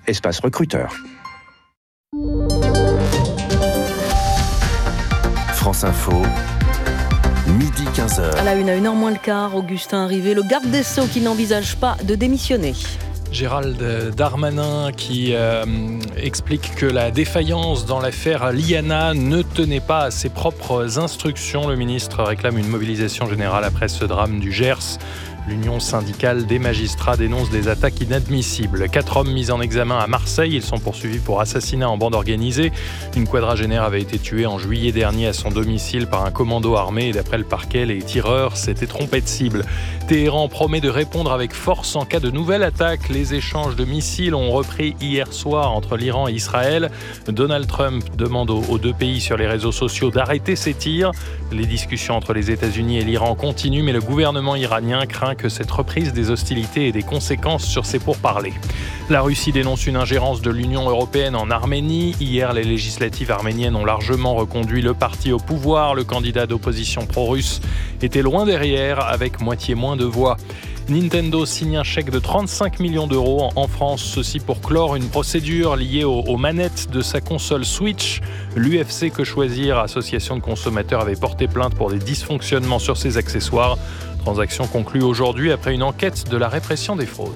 espace recruteur. France Info, midi 15h. À la une, à 1h moins le quart, Augustin Arrivé, le garde des Sceaux qui n'envisage pas de démissionner. Gérald Darmanin qui explique que la défaillance dans l'affaire Liana ne tenait pas à ses propres instructions. Le ministre réclame une mobilisation générale après ce drame du Gers. L'Union syndicale des magistrats dénonce des attaques inadmissibles. 4 hommes mis en examen à Marseille. Ils sont poursuivis pour assassinat en bande organisée. Une quadragénaire avait été tuée en juillet dernier à son domicile par un commando armé. Et d'après le parquet, les tireurs s'étaient trompés de cible. Téhéran promet de répondre avec force en cas de nouvelle attaque. Les échanges de missiles ont repris hier soir entre l'Iran et Israël. Donald Trump demande aux deux pays sur les réseaux sociaux d'arrêter ces tirs. Les discussions entre les États-Unis et l'Iran continuent, mais le gouvernement iranien craint que cette reprise des hostilités ait des conséquences sur ces pourparlers. La Russie dénonce une ingérence de l'Union européenne en Arménie. Hier, les législatives arméniennes ont largement reconduit le parti au pouvoir. Le candidat d'opposition pro-russe était loin derrière, avec moitié moins de voix. Nintendo signe un chèque de 35 millions d'euros en France, ceci pour clore une procédure liée aux manettes de sa console Switch. L'UFC Que Choisir, association de consommateurs, avait porté plainte pour des dysfonctionnements sur ses accessoires. Transaction conclue aujourd'hui après une enquête de la répression des fraudes.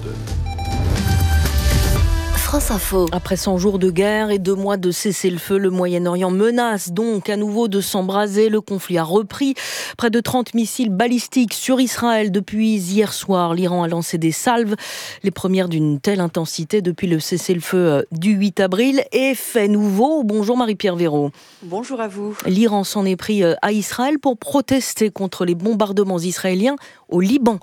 France Info. Après 100 jours de guerre et 2 mois de cessez-le-feu, le Moyen-Orient menace donc à nouveau de s'embraser. Le conflit a repris. Près de 30 missiles balistiques sur Israël depuis hier soir. L'Iran a lancé des salves, les premières d'une telle intensité depuis le cessez-le-feu du 8 avril. Et fait nouveau. Bonjour Marie-Pierre Véraud. Bonjour à vous. L'Iran s'en est pris à Israël pour protester contre les bombardements israéliens au Liban.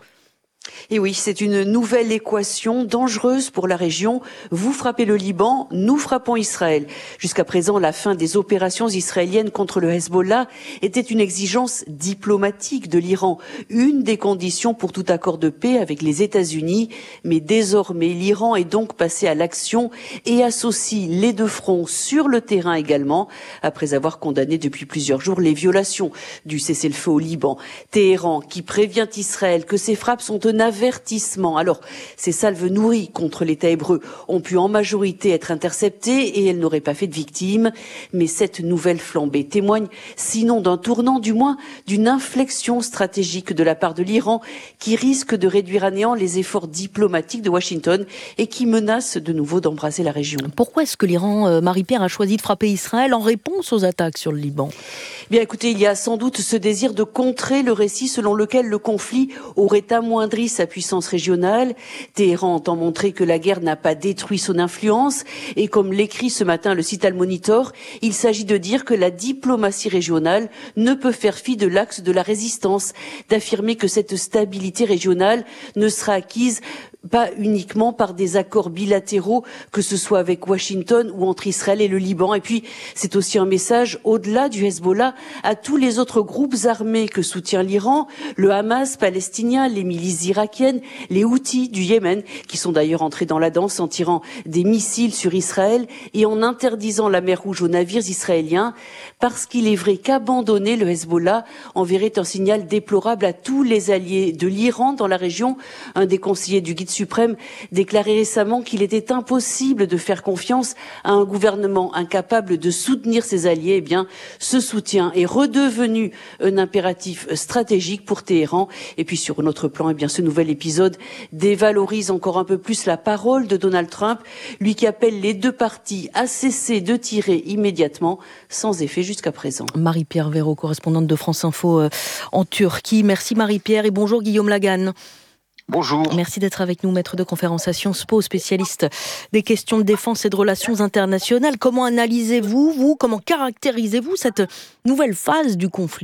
Et oui, c'est une nouvelle équation dangereuse pour la région. Vous frappez le Liban, nous frappons Israël. Jusqu'à présent, la fin des opérations israéliennes contre le Hezbollah était une exigence diplomatique de l'Iran, une des conditions pour tout accord de paix avec les États-Unis. Mais désormais, l'Iran est donc passé à l'action et associe les deux fronts sur le terrain également, après avoir condamné depuis plusieurs jours les violations du cessez-le-feu au Liban. Téhéran qui prévient Israël que ses frappes sont un avertissement. Alors, ces salves nourries contre l'État hébreu ont pu en majorité être interceptées et elles n'auraient pas fait de victimes. Mais cette nouvelle flambée témoigne, sinon d'un tournant, du moins d'une inflexion stratégique de la part de l'Iran qui risque de réduire à néant les efforts diplomatiques de Washington et qui menace de nouveau d'embraser la région. Pourquoi est-ce que l'Iran, Marie-Pierre, a choisi de frapper Israël en réponse aux attaques sur le Liban ? Bien écoutez, il y a sans doute ce désir de contrer le récit selon lequel le conflit aurait amoindri sa puissance régionale. Téhéran entend montrer que la guerre n'a pas détruit son influence et comme l'écrit ce matin le site Al Monitor, il s'agit de dire que la diplomatie régionale ne peut faire fi de l'axe de la résistance, d'affirmer que cette stabilité régionale ne sera acquise pas uniquement par des accords bilatéraux, que ce soit avec Washington ou entre Israël et le Liban. Et puis, c'est aussi un message au-delà du Hezbollah à tous les autres groupes armés que soutient l'Iran, le Hamas palestinien, les milices irakiennes, les Houthis du Yémen, qui sont d'ailleurs entrés dans la danse en tirant des missiles sur Israël et en interdisant la mer Rouge aux navires israéliens, parce qu'il est vrai qu'abandonner le Hezbollah enverrait un signal déplorable à tous les alliés de l'Iran dans la région. Un des conseillers du guide suprême déclarait récemment qu'il était impossible de faire confiance à un gouvernement incapable de soutenir ses alliés. Eh bien, ce soutien est redevenu un impératif stratégique pour Téhéran. Et puis, sur un autre plan, eh bien, ce nouvel épisode dévalorise encore un peu plus la parole de Donald Trump, lui qui appelle les deux parties à cesser de tirer immédiatement, sans effet jusqu'à présent. Marie-Pierre Véraud, correspondante de France Info en Turquie. Merci Marie-Pierre et bonjour Guillaume Laganne. Bonjour. Merci d'être avec nous, maître de conférence à Sciences Po, spécialiste des questions de défense et de relations internationales. Comment analysez-vous, comment caractérisez-vous cette nouvelle phase du conflit ?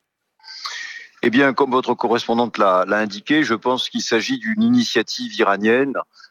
Eh bien, comme votre correspondante l'a indiqué, je pense qu'il s'agit d'une initiative iranienne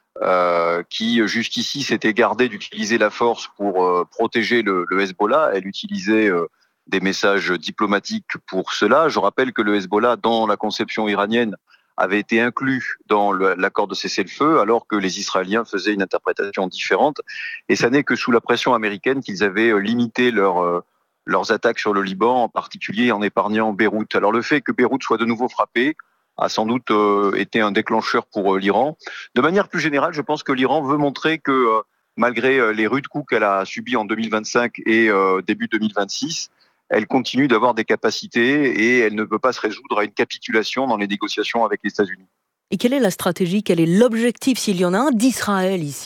qui, jusqu'ici, s'était gardée d'utiliser la force pour protéger le Hezbollah. Elle utilisait des messages diplomatiques pour cela. Je rappelle que le Hezbollah, dans la conception iranienne, avait été inclus dans l'accord de cessez-le-feu, alors que les Israéliens faisaient une interprétation différente. Et ça n'est que sous la pression américaine qu'ils avaient limité leurs attaques sur le Liban, en particulier en épargnant Beyrouth. Alors le fait que Beyrouth soit de nouveau frappé a sans doute été un déclencheur pour l'Iran. De manière plus générale, je pense que l'Iran veut montrer que malgré les rudes coups qu'elle a subis en 2025 et début 2026, elle continue d'avoir des capacités et elle ne peut pas se résoudre à une capitulation dans les négociations avec les États-Unis. Et quelle est la stratégie, quel est l'objectif, s'il y en a un, d'Israël ici ?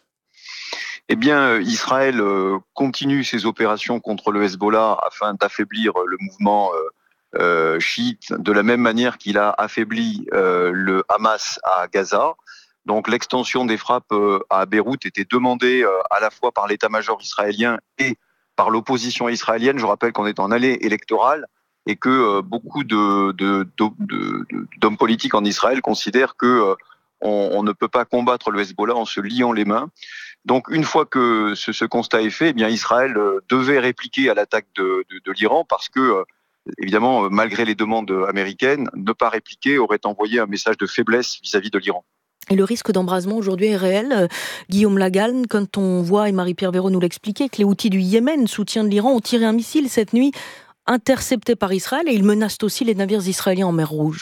Eh bien, Israël continue ses opérations contre le Hezbollah afin d'affaiblir le mouvement chiite, de la même manière qu'il a affaibli le Hamas à Gaza. Donc l'extension des frappes à Beyrouth était demandée à la fois par l'état-major israélien et par l'opposition israélienne. Je rappelle qu'on est en année électorale et que beaucoup d'hommes politiques en Israël considèrent que on ne peut pas combattre le Hezbollah en se liant les mains. Donc une fois que ce constat est fait, eh bien Israël devait répliquer à l'attaque de l'Iran parce que évidemment, malgré les demandes américaines, ne pas répliquer aurait envoyé un message de faiblesse vis-à-vis de l'Iran. Et le risque d'embrasement aujourd'hui est réel. Guillaume Lagalne, quand on voit, et Marie-Pierre Véraud nous l'expliquait, que les Houthis du Yémen, soutien de l'Iran, ont tiré un missile cette nuit intercepté par Israël et ils menacent aussi les navires israéliens en mer Rouge.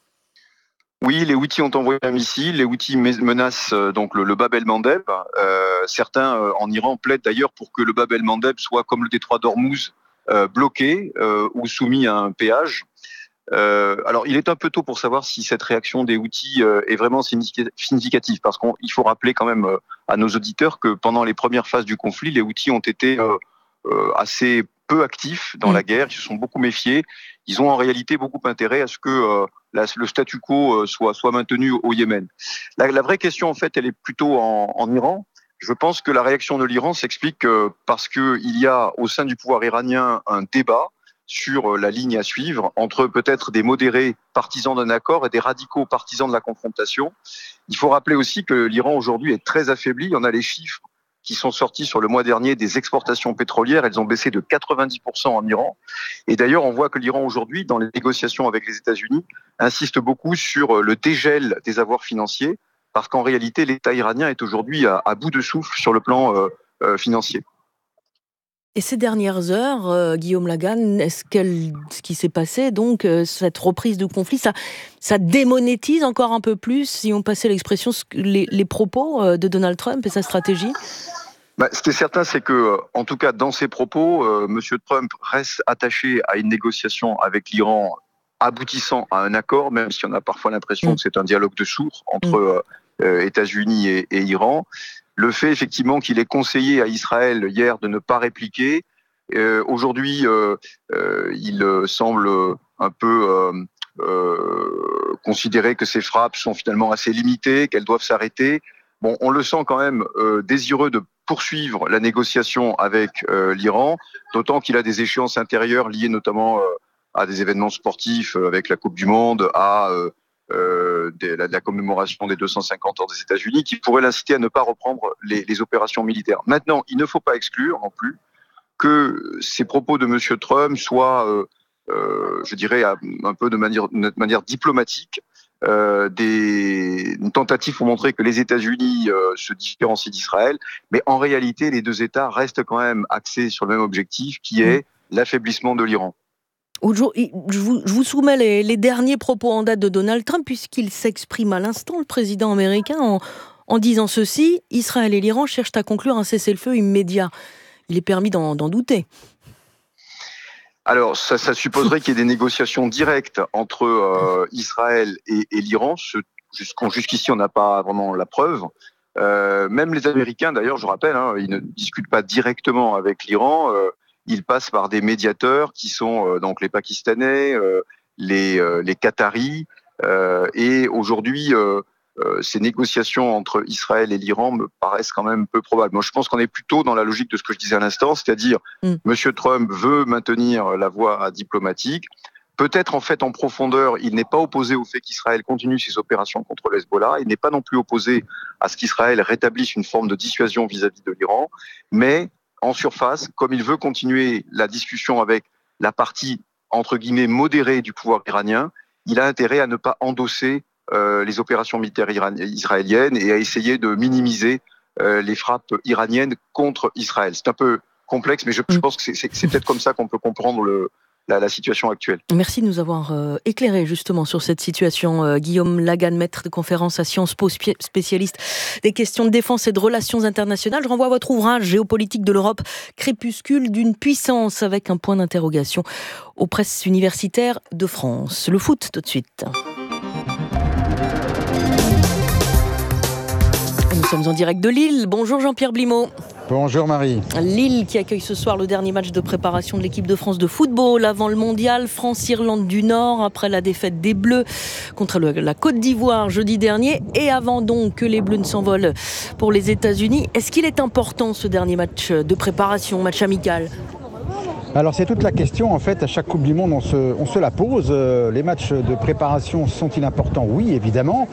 Oui, les Houthis ont envoyé un missile. Les Houthis menacent donc le Bab el-Mandeb. Certains en Iran plaident d'ailleurs pour que le Bab el-Mandeb soit comme le détroit d'Ormuz, bloqué ou soumis à un péage. Alors, il est un peu tôt pour savoir si cette réaction des Houthis est vraiment significative, parce qu'il faut rappeler quand même à nos auditeurs que pendant les premières phases du conflit, les Houthis ont été assez peu actifs dans la guerre, ils se sont beaucoup méfiés. Ils ont en réalité beaucoup intérêt à ce que le statu quo soit maintenu au Yémen. La vraie question, en fait, elle est plutôt en Iran. Je pense que la réaction de l'Iran s'explique parce qu'il y a au sein du pouvoir iranien un débat sur la ligne à suivre entre peut-être des modérés partisans d'un accord et des radicaux partisans de la confrontation. Il faut rappeler aussi que l'Iran aujourd'hui est très affaibli. On a les chiffres qui sont sortis sur le mois dernier des exportations pétrolières. Elles ont baissé de 90% en Iran. Et d'ailleurs, on voit que l'Iran aujourd'hui, dans les négociations avec les États-Unis, insiste beaucoup sur le dégel des avoirs financiers, parce qu'en réalité, l'État iranien est aujourd'hui à bout de souffle sur le plan financier. Et ces dernières heures, Guillaume Lagalne, ce qui s'est passé, donc cette reprise du conflit, ça démonétise encore un peu plus, si on passait l'expression, les propos de Donald Trump et sa stratégie ? Ce qui est certain, c'est que, en tout cas, dans ses propos, M. Trump reste attaché à une négociation avec l'Iran aboutissant à un accord, même si on a parfois l'impression que c'est un dialogue de sourds entre États-Unis et Iran. Le fait effectivement qu'il ait conseillé à Israël hier de ne pas répliquer, aujourd'hui il semble un peu considérer que ces frappes sont finalement assez limitées, qu'elles doivent s'arrêter. Bon, on le sent quand même désireux de poursuivre la négociation avec l'Iran, d'autant qu'il a des échéances intérieures liées notamment à des événements sportifs avec la Coupe du Monde, à la commémoration des 250 ans des États-Unis, qui pourrait l'inciter à ne pas reprendre les opérations militaires. Maintenant, il ne faut pas exclure non plus que ces propos de M. Trump soient, je dirais, un peu de manière diplomatique, une tentative pour montrer que les États-Unis se différencient d'Israël, mais en réalité, les deux États restent quand même axés sur le même objectif, qui est l'affaiblissement de l'Iran. Je vous soumets les derniers propos en date de Donald Trump, puisqu'il s'exprime à l'instant, le président américain, en disant ceci: Israël et l'Iran cherchent à conclure un cessez-le-feu immédiat. Il est permis d'en douter. Alors, ça supposerait qu'il y ait des négociations directes entre Israël et l'Iran. Jusqu'ici, on n'a pas vraiment la preuve. Même les Américains, d'ailleurs, je rappelle, ils ne discutent pas directement avec l'Iran. Ils passent par des médiateurs qui sont donc les Pakistanais, les Qataris. Et aujourd'hui, ces négociations entre Israël et l'Iran me paraissent quand même peu probables. Moi, je pense qu'on est plutôt dans la logique de ce que je disais à l'instant, c'est-à-dire M. Trump veut maintenir la voie diplomatique. Peut-être en fait en profondeur, il n'est pas opposé au fait qu'Israël continue ses opérations contre le Hezbollah. Il n'est pas non plus opposé à ce qu'Israël rétablisse une forme de dissuasion vis-à-vis de l'Iran. Mais en surface, comme il veut continuer la discussion avec la partie, entre guillemets, modérée du pouvoir iranien, il a intérêt à ne pas endosser les opérations militaires israéliennes et à essayer de minimiser les frappes iraniennes contre Israël. C'est un peu complexe, mais je pense que c'est peut-être comme ça qu'on peut comprendre la situation actuelle. Merci de nous avoir éclairé justement sur cette situation. Guillaume Lagan, maître de conférence à Sciences Po, spécialiste des questions de défense et de relations internationales. Je renvoie à votre ouvrage Géopolitique de l'Europe, crépuscule d'une puissance, avec un point d'interrogation aux presses universitaires de France. Le foot tout de suite. Nous sommes en direct de Lille. Bonjour Jean-Pierre Blimaud. Bonjour Marie. Lille qui accueille ce soir le dernier match de préparation de l'équipe de France de football avant le mondial. France-Irlande du Nord après la défaite des Bleus contre la Côte d'Ivoire jeudi dernier et avant donc que les Bleus ne s'envolent pour les États-Unis. Est-ce qu'il est important ce dernier match de préparation, match amical ? Alors c'est toute la question en fait, à chaque Coupe du Monde on se la pose. Les matchs de préparation sont-ils importants ? Oui évidemment.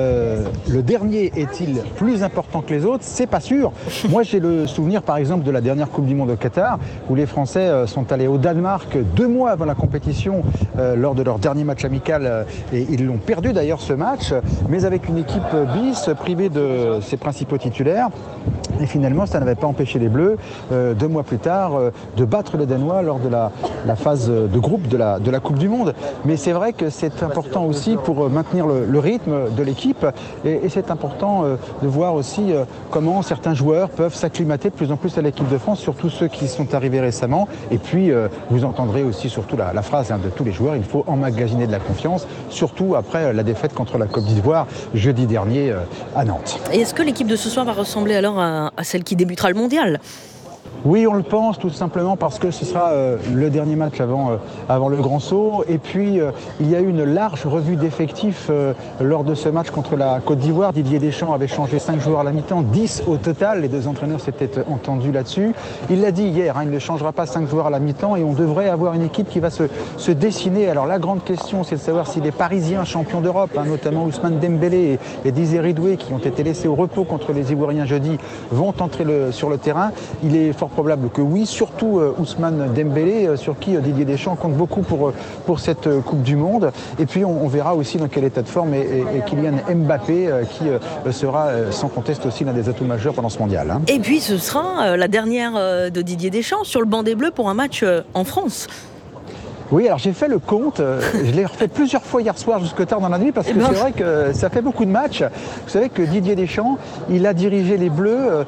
Le dernier est-il plus important que les autres ? C'est pas sûr. Moi j'ai le souvenir par exemple de la dernière Coupe du Monde au Qatar où les Français sont allés au Danemark 2 mois avant la compétition lors de leur dernier match amical et ils l'ont perdu d'ailleurs ce match, mais avec une équipe bis privée de ses principaux titulaires. Et finalement, ça n'avait pas empêché les Bleus, 2 mois plus tard, de battre les Danois lors de la phase de groupe de la Coupe du Monde. Mais c'est vrai que c'est important aussi pour maintenir le rythme de l'équipe. Et c'est important de voir aussi comment certains joueurs peuvent s'acclimater de plus en plus à l'équipe de France, surtout ceux qui sont arrivés récemment. Et puis, vous entendrez aussi surtout la phrase de tous les joueurs, il faut emmagasiner de la confiance, surtout après la défaite contre la Côte d'Ivoire jeudi dernier à Nantes. Et est-ce que l'équipe de ce soir va ressembler alors à celle qui débutera le mondial ? Oui, on le pense tout simplement parce que ce sera le dernier match avant le grand saut. Et puis, il y a eu une large revue d'effectifs lors de ce match contre la Côte d'Ivoire. Didier Deschamps avait changé 5 joueurs à la mi-temps, 10 au total. Les 2 entraîneurs s'étaient entendus là-dessus. Il l'a dit hier, il ne changera pas 5 joueurs à la mi-temps et on devrait avoir une équipe qui va se dessiner. Alors la grande question, c'est de savoir si les Parisiens champions d'Europe, notamment Ousmane Dembélé et Désiré Doué, qui ont été laissés au repos contre les Ivoiriens jeudi, vont entrer sur le terrain. Il est fort probable que oui, surtout Ousmane Dembélé, sur qui Didier Deschamps compte beaucoup pour cette Coupe du Monde. Et puis on verra aussi dans quel état de forme est Kylian Mbappé, qui sera sans conteste aussi l'un des atouts majeurs pendant ce mondial. Et puis ce sera la dernière de Didier Deschamps sur le banc des Bleus pour un match en France. Oui, alors j'ai fait le compte, je l'ai refait plusieurs fois hier soir jusque tard dans la nuit parce que c'est vrai que ça fait beaucoup de matchs. Vous savez que Didier Deschamps, il a dirigé les Bleus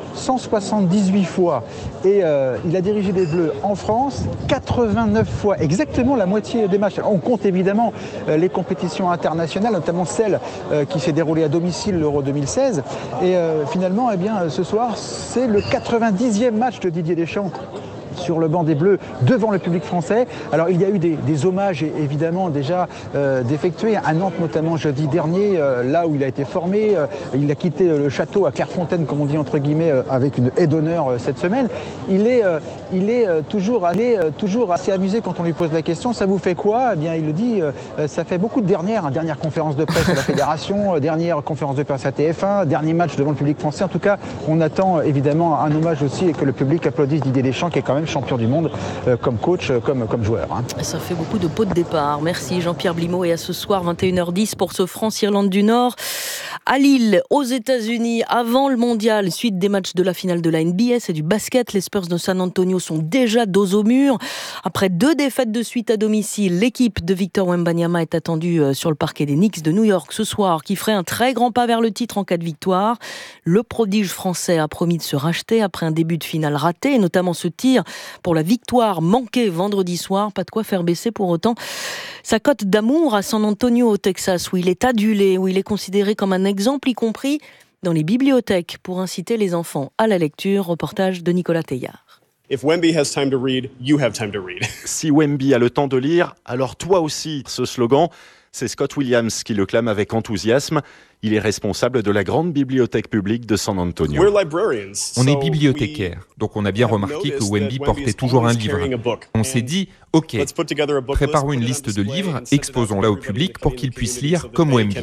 178 fois et il a dirigé les Bleus en France 89 fois, exactement la moitié des matchs. On compte évidemment les compétitions internationales, notamment celle qui s'est déroulée à domicile, l'Euro 2016. Et finalement, ce soir, c'est le 90e match de Didier Deschamps sur le banc des Bleus devant le public français. Alors il y a eu des hommages évidemment déjà d'effectuer à Nantes notamment jeudi dernier, là où il a été formé. Il a quitté le château à Clairefontaine comme on dit entre guillemets avec une haie d'honneur cette semaine. Il est toujours assez amusé quand on lui pose la question, ça vous fait quoi ? Eh bien il le dit, ça fait beaucoup de dernière conférence de presse à la Fédération, dernière conférence de presse à TF1, dernier match devant le public français. En tout cas on attend évidemment un hommage aussi et que le public applaudisse Didier Deschamps qui est quand même champion du monde comme coach, comme joueur. Ça fait beaucoup de pots de départ. Merci Jean-Pierre Blimaud et à ce soir 21h10 pour ce France-Irlande du Nord à Lille, aux États-Unis, avant le mondial, suite des matchs de la finale de la NBA et du basket. Les Spurs de San Antonio sont déjà dos au mur. Après 2 défaites de suite à domicile, l'équipe de Victor Wembanyama est attendue sur le parquet des Knicks de New York ce soir, qui ferait un très grand pas vers le titre en cas de victoire. Le prodige français a promis de se racheter après un début de finale raté, et notamment ce tir pour la victoire manquée vendredi soir. Pas de quoi faire baisser pour autant sa cote d'amour à San Antonio au Texas, où il est adulé, où il est considéré comme un exemple, y compris dans les bibliothèques, pour inciter les enfants à la lecture. Reportage de Nicolas Teillard. If Wemby has time to read, you have time to read. Si Wemby a le temps de lire, alors toi aussi. Ce slogan, c'est Scott Williams qui le clame avec enthousiasme. Il est responsable de la grande bibliothèque publique de San Antonio. On est bibliothécaire, donc on a bien remarqué que Wemby portait toujours un livre. On s'est dit, ok, préparons une liste de livres, exposons-la au public pour qu'il puisse lire comme Wemby.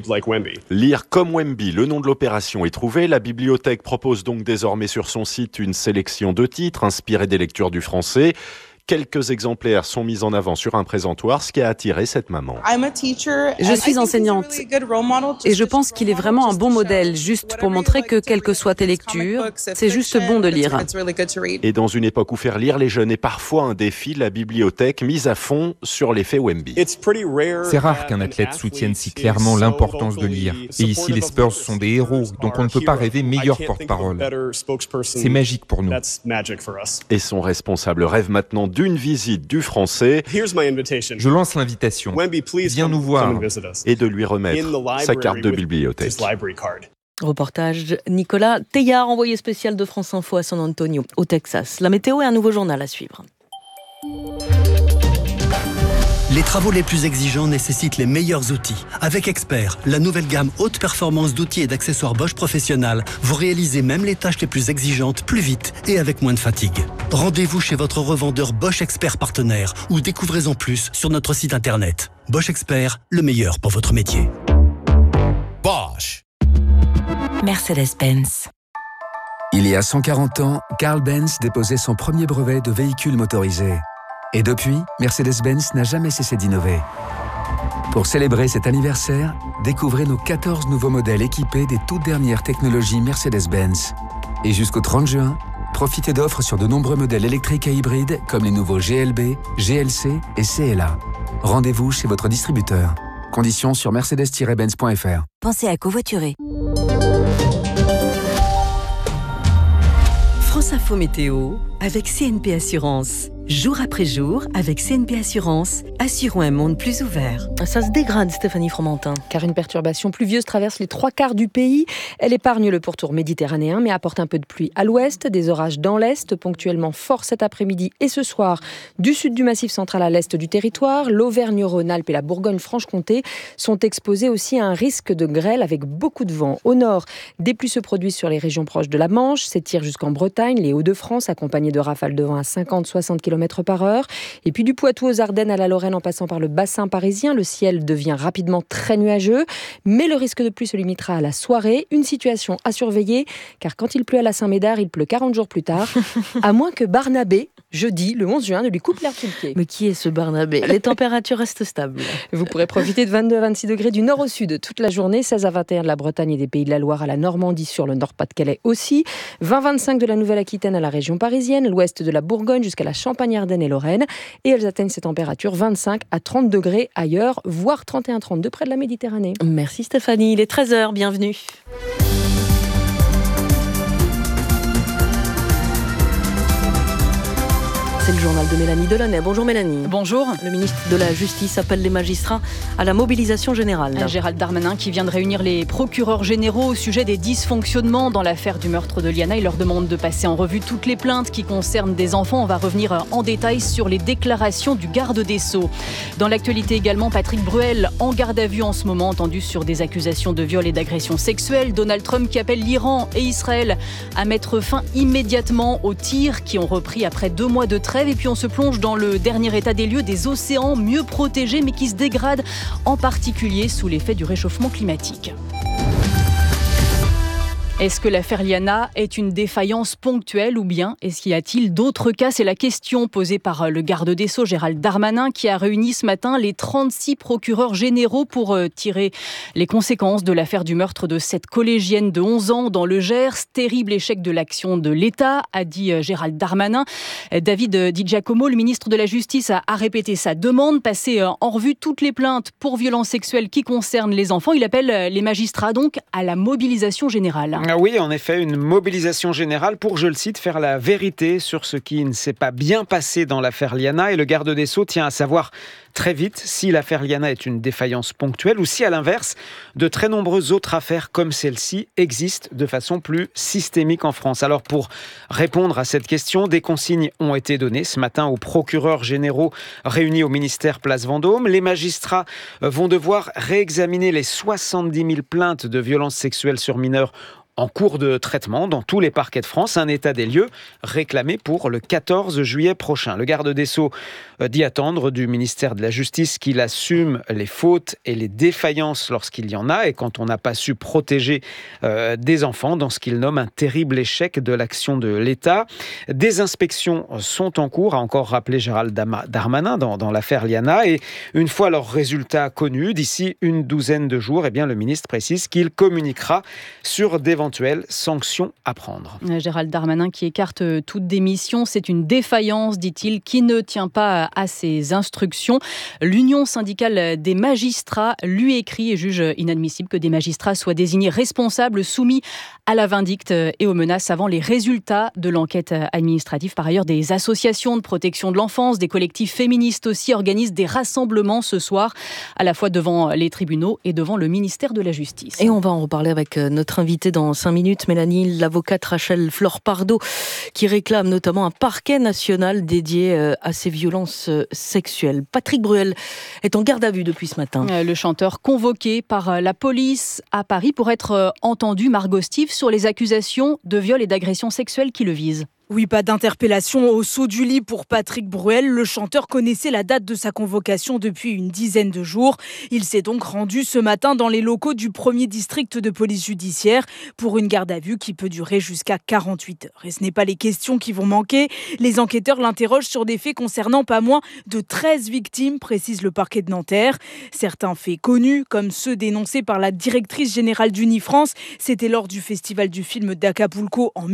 Lire comme Wemby, le nom de l'opération est trouvé. La bibliothèque propose donc désormais sur son site une sélection de titres inspirés des lectures du français. Quelques exemplaires sont mis en avant sur un présentoir, ce qui a attiré cette maman. Je suis enseignante et je pense qu'il est vraiment un bon modèle, juste pour montrer que quelles que soient tes lectures, c'est juste bon de lire. Et dans une époque où faire lire les jeunes est parfois un défi, la bibliothèque mise à fond sur l'effet Wemby. C'est rare qu'un athlète soutienne si clairement l'importance de lire. Et ici, les Spurs sont des héros, donc on ne peut pas rêver meilleur porte-parole. C'est magique pour nous. Et son responsable rêve maintenant d'une visite du Français. Je lance l'invitation. Viens nous voir. Et de lui remettre sa carte de bibliothèque. Reportage Nicolas Teillard, envoyé spécial de France Info à San Antonio, au Texas. La météo et un nouveau journal à suivre. Les travaux les plus exigeants nécessitent les meilleurs outils. Avec Expert, la nouvelle gamme haute performance d'outils et d'accessoires Bosch Professionnal, vous réalisez même les tâches les plus exigeantes plus vite et avec moins de fatigue. Rendez-vous chez votre revendeur Bosch Expert partenaire ou découvrez en plus sur notre site internet. Bosch Expert, le meilleur pour votre métier. Bosch. Mercedes-Benz. Il y a 140 ans, Carl Benz déposait son premier brevet de véhicule motorisé. Et depuis, Mercedes-Benz n'a jamais cessé d'innover. Pour célébrer cet anniversaire, découvrez nos 14 nouveaux modèles équipés des toutes dernières technologies Mercedes-Benz. Et jusqu'au 30 juin, profitez d'offres sur de nombreux modèles électriques et hybrides comme les nouveaux GLB, GLC et CLA. Rendez-vous chez votre distributeur. Conditions sur mercedes-benz.fr. Pensez à covoiturer. France Info Météo avec CNP Assurance. Jour après jour, avec CNP Assurance, assurons un monde plus ouvert. Ça se dégrade, Stéphanie Fromentin. Car une perturbation pluvieuse traverse les 3/4 du pays. Elle épargne le pourtour méditerranéen, mais apporte un peu de pluie à l'ouest, des orages dans l'est, ponctuellement forts cet après-midi et ce soir. Du sud du Massif central à l'est du territoire, l'Auvergne-Rhône-Alpes et la Bourgogne-Franche-Comté sont exposés aussi à un risque de grêle avec beaucoup de vent. Au nord, des pluies se produisent sur les régions proches de la Manche, s'étirent jusqu'en Bretagne, les Hauts-de-France, accompagnés de rafales de vent à 50-60 km par heure. Et puis du Poitou aux Ardennes à la Lorraine en passant par le bassin parisien, le ciel devient rapidement très nuageux, mais le risque de pluie se limitera à la soirée. Une situation à surveiller, car quand il pleut à la Saint-Médard, il pleut 40 jours plus tard, à moins que Barnabé, jeudi, le 11 juin, ne lui coupe l'herbe sous le pied. Mais qui est ce Barnabé ? Les températures restent stables. Vous pourrez profiter de 22 à 26 degrés du nord au sud toute la journée, 16 à 21 de la Bretagne et des Pays de la Loire à la Normandie sur le Nord-Pas-de-Calais aussi, 20-25 de la Nouvelle-Aquitaine à la région parisienne, l'ouest de la Bourgogne jusqu'à la Champagne-Ardenne et Lorraine, et elles atteignent ces températures 25 à 30 degrés ailleurs, voire 31-32 près de la Méditerranée. Merci Stéphanie, il est 13h, bienvenue. C'est le journal de Mélanie Delaunay. Bonjour Mélanie. Bonjour. Le ministre de la Justice appelle les magistrats à la mobilisation générale. Gérald Darmanin qui vient de réunir les procureurs généraux au sujet des dysfonctionnements dans l'affaire du meurtre de Liana. Il leur demande de passer en revue toutes les plaintes qui concernent des enfants. On va revenir en détail sur les déclarations du garde des Sceaux. Dans l'actualité également, Patrick Bruel en garde à vue en ce moment, entendu sur des accusations de viol et d'agression sexuelle. Donald Trump qui appelle l'Iran et Israël à mettre fin immédiatement aux tirs qui ont repris après 2 mois de trêve. Et puis on se plonge dans le dernier état des lieux des océans mieux protégés mais qui se dégradent, en particulier sous l'effet du réchauffement climatique. Est-ce que l'affaire Liana est une défaillance ponctuelle ou bien est-ce qu'il y a-t-il d'autres cas ? C'est la question posée par le garde des Sceaux, Gérald Darmanin, qui a réuni ce matin les 36 procureurs généraux pour tirer les conséquences de l'affaire du meurtre de cette collégienne de 11 ans dans le Gers. Terrible échec de l'action de l'État, a dit Gérald Darmanin. David Di Giacomo, le ministre de la Justice, a répété sa demande, passer en revue toutes les plaintes pour violences sexuelles qui concernent les enfants. Il appelle les magistrats donc à la mobilisation générale. Oui, en effet, une mobilisation générale pour, je le cite, faire la vérité sur ce qui ne s'est pas bien passé dans l'affaire Liana. Et le garde des Sceaux tient à savoir très vite si l'affaire Liana est une défaillance ponctuelle ou si, à l'inverse, de très nombreuses autres affaires comme celle-ci existent de façon plus systémique en France. Alors, pour répondre à cette question, des consignes ont été données ce matin aux procureurs généraux réunis au ministère Place Vendôme. Les magistrats vont devoir réexaminer les 70 000 plaintes de violences sexuelles sur mineurs en cours de traitement dans tous les parquets de France. Un état des lieux réclamé pour le 14 juillet prochain. Le garde des Sceaux dit attendre du ministère de la Justice qu'il assume les fautes et les défaillances lorsqu'il y en a et quand on n'a pas su protéger des enfants dans ce qu'il nomme un terrible échec de l'action de l'État. Des inspections sont en cours, a encore rappelé Gérald Darmanin dans l'affaire Liana. Et une fois leurs résultats connus, d'ici une douzaine de jours, le ministre précise qu'il communiquera sur d'éventuelles sanctions à prendre. Gérald Darmanin qui écarte toute démission, c'est une défaillance, dit-il, qui ne tient pas à ses instructions. L'Union syndicale des magistrats lui écrit et juge inadmissible que des magistrats soient désignés responsables, soumis à la vindicte et aux menaces avant les résultats de l'enquête administrative. Par ailleurs, des associations de protection de l'enfance, des collectifs féministes aussi organisent des rassemblements ce soir, à la fois devant les tribunaux et devant le ministère de la Justice. Et on va en reparler avec notre invitée dans 5 minutes, Mélanie, l'avocate Rachel Flore-Pardo, qui réclame notamment un parquet national dédié à ces violences sexuelles. Patrick Bruel est en garde à vue depuis ce matin. Le chanteur convoqué par la police à Paris pour être entendu, Margot Steve, sur les accusations de viol et d'agression sexuelle qui le visent. Oui, pas d'interpellation au saut du lit pour Patrick Bruel. Le chanteur connaissait la date de sa convocation depuis une dizaine de jours. Il s'est donc rendu ce matin dans les locaux du 1er district de police judiciaire pour une garde à vue qui peut durer jusqu'à 48 heures. Et ce n'est pas les questions qui vont manquer. Les enquêteurs l'interrogent sur des faits concernant pas moins de 13 victimes, précise le parquet de Nanterre. Certains faits connus, comme ceux dénoncés par la directrice générale d'Unifrance, c'était lors du festival du film d'Acapulco en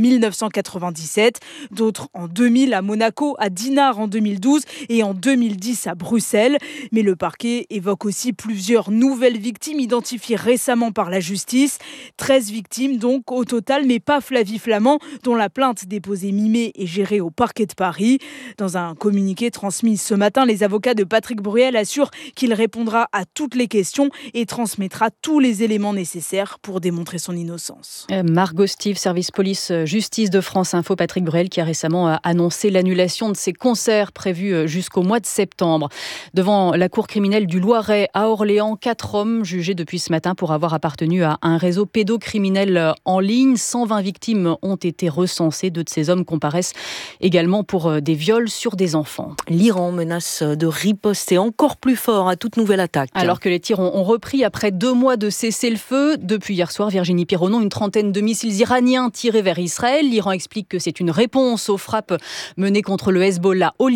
1997. D'autres en 2000 à Monaco, à Dinard en 2012 et en 2010 à Bruxelles. Mais le parquet évoque aussi plusieurs nouvelles victimes identifiées récemment par la justice. 13 victimes donc au total, mais pas Flavie Flament, dont la plainte déposée mi-mai est gérée au parquet de Paris. Dans un communiqué transmis ce matin, les avocats de Patrick Bruel assurent qu'il répondra à toutes les questions et transmettra tous les éléments nécessaires pour démontrer son innocence. Margot Steve, service police-justice de France Info, Patrick Bruel qui a récemment annoncé l'annulation de ses concerts prévus jusqu'au mois de septembre. Devant la cour criminelle du Loiret à Orléans, 4 hommes jugés depuis ce matin pour avoir appartenu à un réseau pédocriminel en ligne. 120 victimes ont été recensées. 2 de ces hommes comparaissent également pour des viols sur des enfants. L'Iran menace de riposter encore plus fort à toute nouvelle attaque. Alors que les tirs ont repris après 2 mois de cessez-le-feu. Depuis hier soir, Virginie Pironon, une trentaine de missiles iraniens tirés vers Israël. L'Iran explique que c'est une réponse aux frappes menées contre le Hezbollah au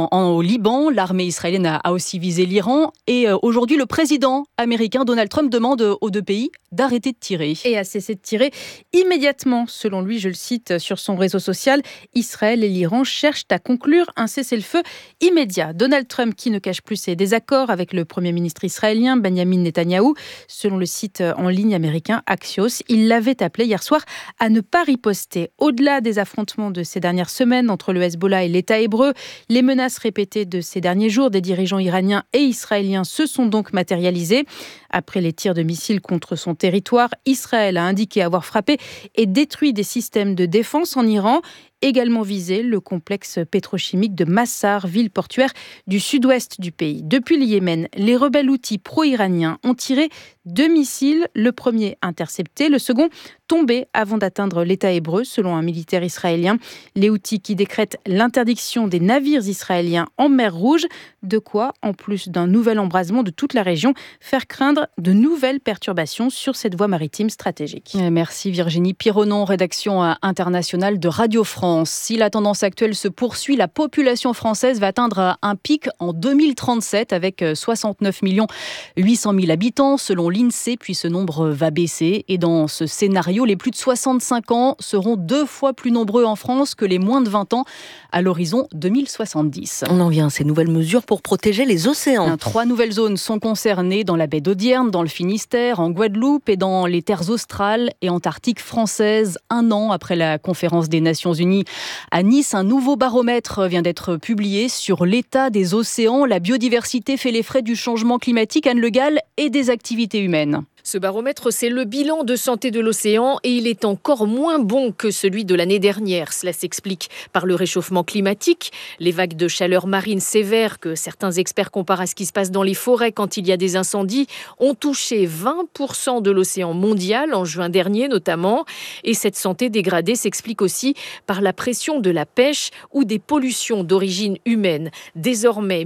Liban. L'armée israélienne a aussi visé l'Iran. Et aujourd'hui, le président américain Donald Trump demande aux 2 pays d'arrêter de tirer. Et à cesser de tirer immédiatement. Selon lui, je le cite sur son réseau social, Israël et l'Iran cherchent à conclure un cessez-le-feu immédiat. Donald Trump qui ne cache plus ses désaccords avec le Premier ministre israélien Benjamin Netanyahou. Selon le site en ligne américain Axios, il l'avait appelé hier soir à ne pas riposter. Au-delà des affrontements de ces dernières semaines entre le Hezbollah et l'État hébreu, les menaces répétées de ces derniers jours des dirigeants iraniens et israéliens se sont donc matérialisées. Après les tirs de missiles contre son territoire, Israël a indiqué avoir frappé et détruit des systèmes de défense en Iran. Également visé le complexe pétrochimique de Massar, ville portuaire du sud-ouest du pays. Depuis le Yémen, les rebelles houthis pro-iraniens ont tiré 2 missiles, le premier intercepté, le second tombé avant d'atteindre l'État hébreu, selon un militaire israélien. Les houthis qui décrètent l'interdiction des navires israéliens en mer Rouge, de quoi, en plus d'un nouvel embrasement de toute la région, faire craindre de nouvelles perturbations sur cette voie maritime stratégique. Merci Virginie Pironon, rédaction internationale de Radio France. Si la tendance actuelle se poursuit, la population française va atteindre un pic en 2037 avec 69 800 000 habitants selon l'INSEE, puis ce nombre va baisser. Et dans ce scénario, les plus de 65 ans seront 2 fois plus nombreux en France que les moins de 20 ans à l'horizon 2070. On en vient à ces nouvelles mesures pour protéger les océans. 3 nouvelles zones sont concernées dans la baie d'Audierne, dans le Finistère, en Guadeloupe et dans les terres australes et antarctiques françaises. 1 an après la conférence des Nations Unies à Nice, un nouveau baromètre vient d'être publié sur l'état des océans. La biodiversité fait les frais du changement climatique, Anne Le Gall, et des activités humaines. Ce baromètre, c'est le bilan de santé de l'océan et il est encore moins bon que celui de l'année dernière. Cela s'explique par le réchauffement climatique, les vagues de chaleur marine sévères que certains experts comparent à ce qui se passe dans les forêts quand il y a des incendies ont touché 20% de l'océan mondial en juin dernier notamment. Et cette santé dégradée s'explique aussi par la pression de la pêche ou des pollutions d'origine humaine. Désormais,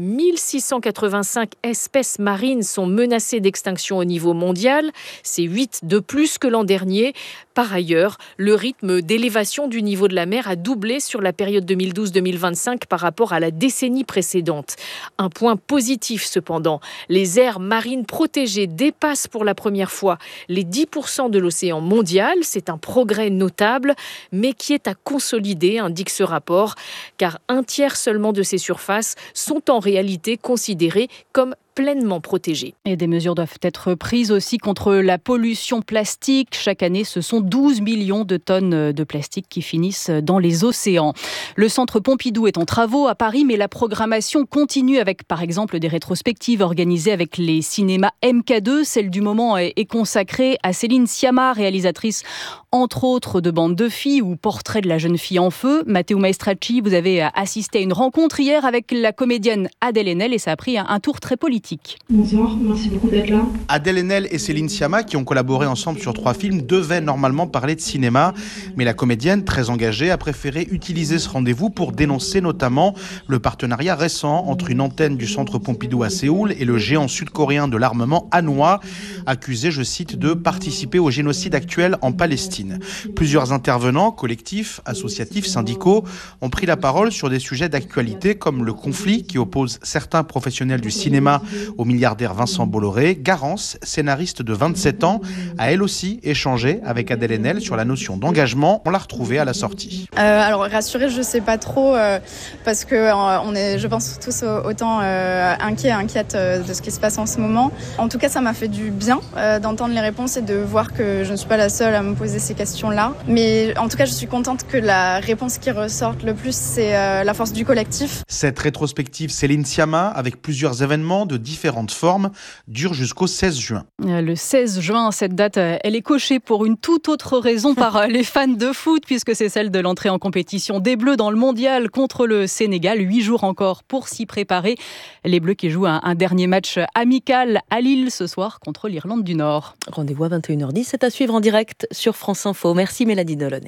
1685 espèces marines sont menacées d'extinction au niveau mondial. C'est 8 de plus que l'an dernier. Par ailleurs, le rythme d'élévation du niveau de la mer a doublé sur la période 2012-2025 par rapport à la décennie précédente. Un point positif cependant, les aires marines protégées dépassent pour la première fois les 10% de l'océan mondial. C'est un progrès notable, mais qui est à consolider, indique ce rapport, car un tiers seulement de ces surfaces sont en réalité considérées comme pleinement protégées. Et des mesures doivent être prises aussi contre la pollution plastique. Chaque année, ce sont 12 millions de tonnes de plastique qui finissent dans les océans. Le centre Pompidou est en travaux à Paris, mais la programmation continue avec, par exemple, des rétrospectives organisées avec les cinémas MK2. Celle du moment est consacrée à Céline Sciamma, réalisatrice entre autres de Bande de filles ou Portrait de la jeune fille en feu. Matteo Maestracci, vous avez assisté à une rencontre hier avec la comédienne Adèle Haenel et ça a pris un tour très politique. Bonsoir, merci beaucoup d'être là. Adèle Haenel et Céline Sciamma, qui ont collaboré ensemble sur 3 films, devaient normalement parler de cinéma. Mais la comédienne, très engagée, a préféré utiliser ce rendez-vous pour dénoncer notamment le partenariat récent entre une antenne du centre Pompidou à Séoul et le géant sud-coréen de l'armement Hanwha, accusé, je cite, de participer au génocide actuel en Palestine. Plusieurs intervenants, collectifs, associatifs, syndicaux, ont pris la parole sur des sujets d'actualité comme le conflit qui oppose certains professionnels du cinéma au milliardaire Vincent Bolloré. Garance, scénariste de 27 ans, a elle aussi échangé avec Adèle Haenel sur la notion d'engagement. On l'a retrouvée à la sortie. Alors rassurée, je sais pas trop parce que on est, je pense, tous autant inquiètes de ce qui se passe en ce moment. En tout cas, ça m'a fait du bien d'entendre les réponses et de voir que je ne suis pas la seule à me poser ces questions-là. Mais en tout cas, je suis contente que la réponse qui ressorte le plus, c'est la force du collectif. Cette rétrospective Céline Sciamma, avec plusieurs événements de différentes formes, dure jusqu'au 16 juin. Le 16 juin, cette date, elle est cochée pour une toute autre raison par les fans de foot, puisque c'est celle de l'entrée en compétition des Bleus dans le mondial contre le Sénégal. 8 jours encore pour s'y préparer. Les Bleus qui jouent un dernier match amical à Lille ce soir contre l'Irlande du Nord. Rendez-vous à 21h10, c'est à suivre en direct sur France Info. Merci Mélanie Delaunay.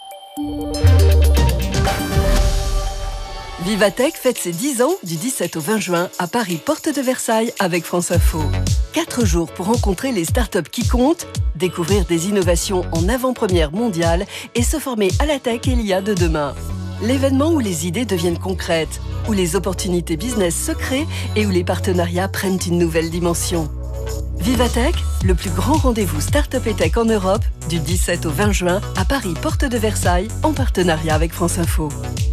Vivatech fête ses 10 ans du 17 au 20 juin à Paris, porte de Versailles avec France Info. 4 jours pour rencontrer les startups qui comptent, découvrir des innovations en avant-première mondiale et se former à la tech et l'IA de demain. L'événement où les idées deviennent concrètes, où les opportunités business se créent et où les partenariats prennent une nouvelle dimension. Vivatech, le plus grand rendez-vous start-up et tech en Europe, du 17 au 20 juin à Paris, porte de Versailles, en partenariat avec France Info.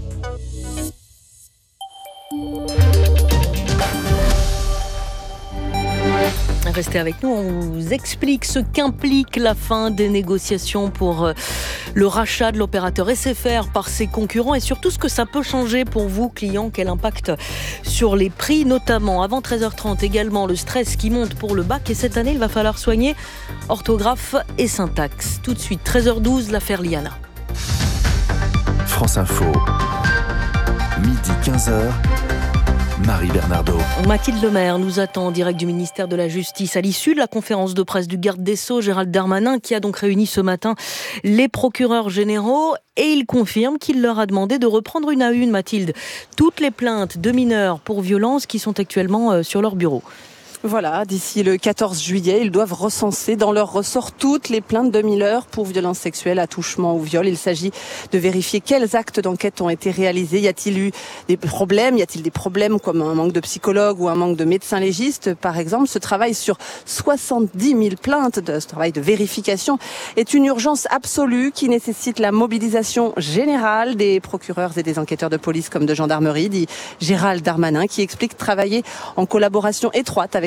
Restez avec nous, on vous explique ce qu'implique la fin des négociations pour le rachat de l'opérateur SFR par ses concurrents et surtout ce que ça peut changer pour vous, clients, quel impact sur les prix notamment. Avant 13h30 également, le stress qui monte pour le bac et cette année, il va falloir soigner orthographe et syntaxe. Tout de suite, 13h12, l'affaire Liana. France Info, midi 15h. Marie Bernardo. Mathilde Lemaire nous attend en direct du ministère de la Justice à l'issue de la conférence de presse du garde des Sceaux, Gérald Darmanin, qui a donc réuni ce matin les procureurs généraux et il confirme qu'il leur a demandé de reprendre une à une, Mathilde, toutes les plaintes de mineurs pour violence qui sont actuellement sur leur bureau. Voilà, d'ici le 14 juillet, ils doivent recenser dans leur ressort toutes les plaintes de mineurs pour violences sexuelles, attouchement ou viol. Il s'agit de vérifier quels actes d'enquête ont été réalisés. Y a-t-il eu des problèmes ? Y a-t-il des problèmes comme un manque de psychologues ou un manque de médecins légistes, par exemple ? Ce travail sur 70 000 plaintes, ce travail de vérification, est une urgence absolue qui nécessite la mobilisation générale des procureurs et des enquêteurs de police comme de gendarmerie, dit Gérald Darmanin, qui explique travailler en collaboration étroite avec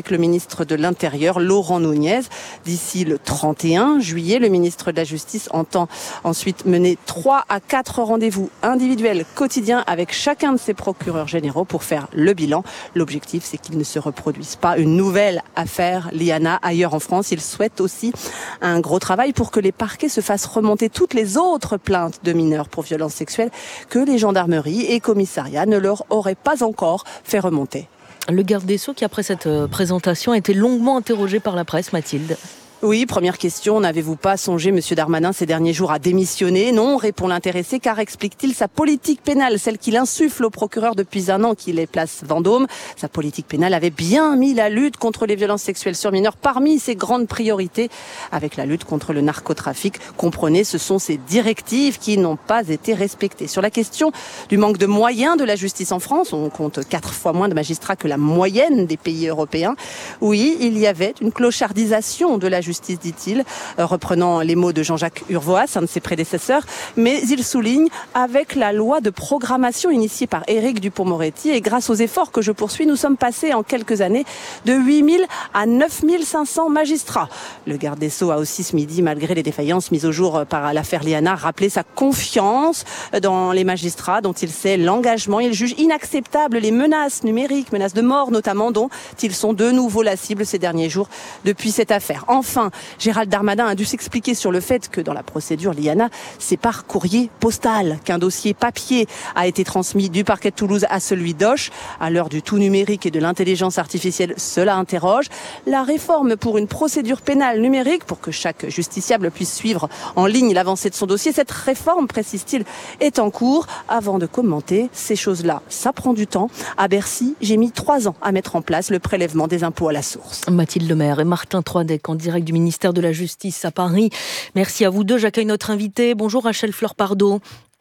avec le ministre de l'Intérieur, Laurent Nunez. D'ici le 31 juillet, le ministre de la Justice entend ensuite mener 3 à 4 rendez-vous individuels quotidiens avec chacun de ses procureurs généraux pour faire le bilan. L'objectif, c'est qu'il ne se reproduise pas une nouvelle affaire Liana ailleurs en France. Il souhaite aussi un gros travail pour que les parquets se fassent remonter toutes les autres plaintes de mineurs pour violences sexuelles que les gendarmeries et commissariats ne leur auraient pas encore fait remonter. Le garde des Sceaux qui, après cette présentation, a été longuement interrogé par la presse, Mathilde. Oui, première question, n'avez-vous pas songé, Monsieur Darmanin, ces derniers jours à démissionner? Non, répond l'intéressé, car explique-t-il sa politique pénale, celle qu'il insuffle au procureur depuis un an qu'il est place Vendôme. Sa politique pénale avait bien mis la lutte contre les violences sexuelles sur mineurs parmi ses grandes priorités, avec la lutte contre le narcotrafic. Comprenez, ce sont ces directives qui n'ont pas été respectées. Sur la question du manque de moyens de la justice en France, on compte 4 fois moins de magistrats que la moyenne des pays européens. Oui, il y avait une clochardisation de la justice, dit-il, reprenant les mots de Jean-Jacques Urvoas, un de ses prédécesseurs, mais il souligne, avec la loi de programmation initiée par Éric Dupond-Moretti et grâce aux efforts que je poursuis, nous sommes passés en quelques années de 8 000 à 9 500 magistrats. Le garde des Sceaux a aussi ce midi, malgré les défaillances mises au jour par l'affaire Liana, rappelé sa confiance dans les magistrats dont il sait l'engagement. Il juge inacceptable les menaces numériques, menaces de mort notamment, dont ils sont de nouveau la cible ces derniers jours depuis cette affaire. Enfin, Gérald Darmanin a dû s'expliquer sur le fait que dans la procédure Liana, c'est par courrier postal qu'un dossier papier a été transmis du parquet de Toulouse à celui d'Auch. À l'heure du tout numérique et de l'intelligence artificielle, cela interroge. La réforme pour une procédure pénale numérique, pour que chaque justiciable puisse suivre en ligne l'avancée de son dossier, cette réforme, précise-t-il, est en cours. Avant de commenter ces choses-là, ça prend du temps. À Bercy, j'ai mis 3 ans à mettre en place le prélèvement des impôts à la source. Mathilde Lemaire et Martin Troidec en direct du ministère de la Justice à Paris. Merci à vous deux. J'accueille notre invitée. Bonjour Rachel Fleur-Pardo.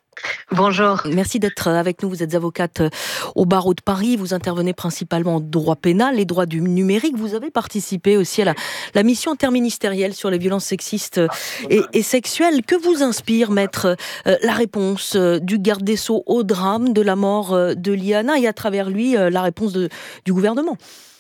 Bonjour. Merci d'être avec nous. Vous êtes avocate au barreau de Paris. Vous intervenez principalement en droit pénal, les droits du numérique. Vous avez participé aussi à la mission interministérielle sur les violences sexistes et sexuelles. Que vous inspire, maître, la réponse du garde des Sceaux au drame de la mort de Liana et à travers lui, la réponse du gouvernement?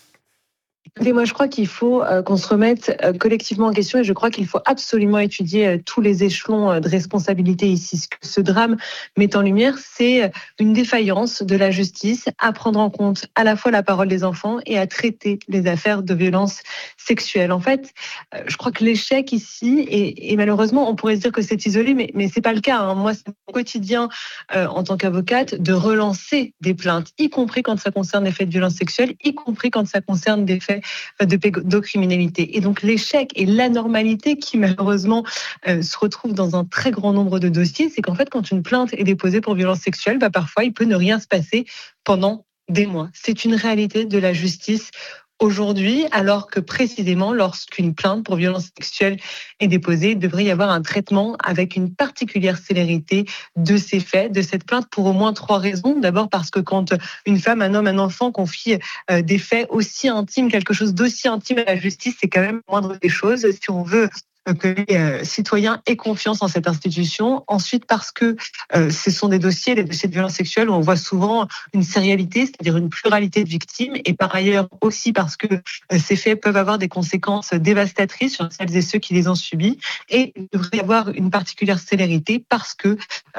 Écoutez, moi je crois qu'il faut qu'on se remette collectivement en question et je crois qu'il faut absolument étudier tous les échelons de responsabilité ici. Ce que ce drame met en lumière, c'est une défaillance de la justice à prendre en compte à la fois la parole des enfants et à traiter les affaires de violences sexuelles. En fait, je crois que l'échec ici, et malheureusement on pourrait se dire que c'est isolé, mais c'est pas le cas. Hein. Moi, c'est mon quotidien en tant qu'avocate de relancer des plaintes, y compris quand ça concerne des faits de violences sexuelles, y compris quand ça concerne des faits de pédocriminalité. Et donc l'échec et l'anormalité qui malheureusement se retrouvent dans un très grand nombre de dossiers, c'est qu'en fait quand une plainte est déposée pour violence sexuelle, parfois il peut ne rien se passer pendant des mois. C'est une réalité de la justice aujourd'hui, alors que précisément lorsqu'une plainte pour violence sexuelle est déposée, il devrait y avoir un traitement avec une particulière célérité de ces faits, de cette plainte, pour au moins 3 raisons. D'abord parce que quand une femme, un homme, un enfant confie des faits aussi intimes, quelque chose d'aussi intime à la justice, c'est quand même la moindre des choses si on veut que les citoyens aient confiance en cette institution. Ensuite, parce que ce sont des dossiers de violences sexuelles où on voit souvent une sérialité, c'est-à-dire une pluralité de victimes, et par ailleurs aussi parce que ces faits peuvent avoir des conséquences dévastatrices sur celles et ceux qui les ont subis. Et il devrait y avoir une particulière célérité parce que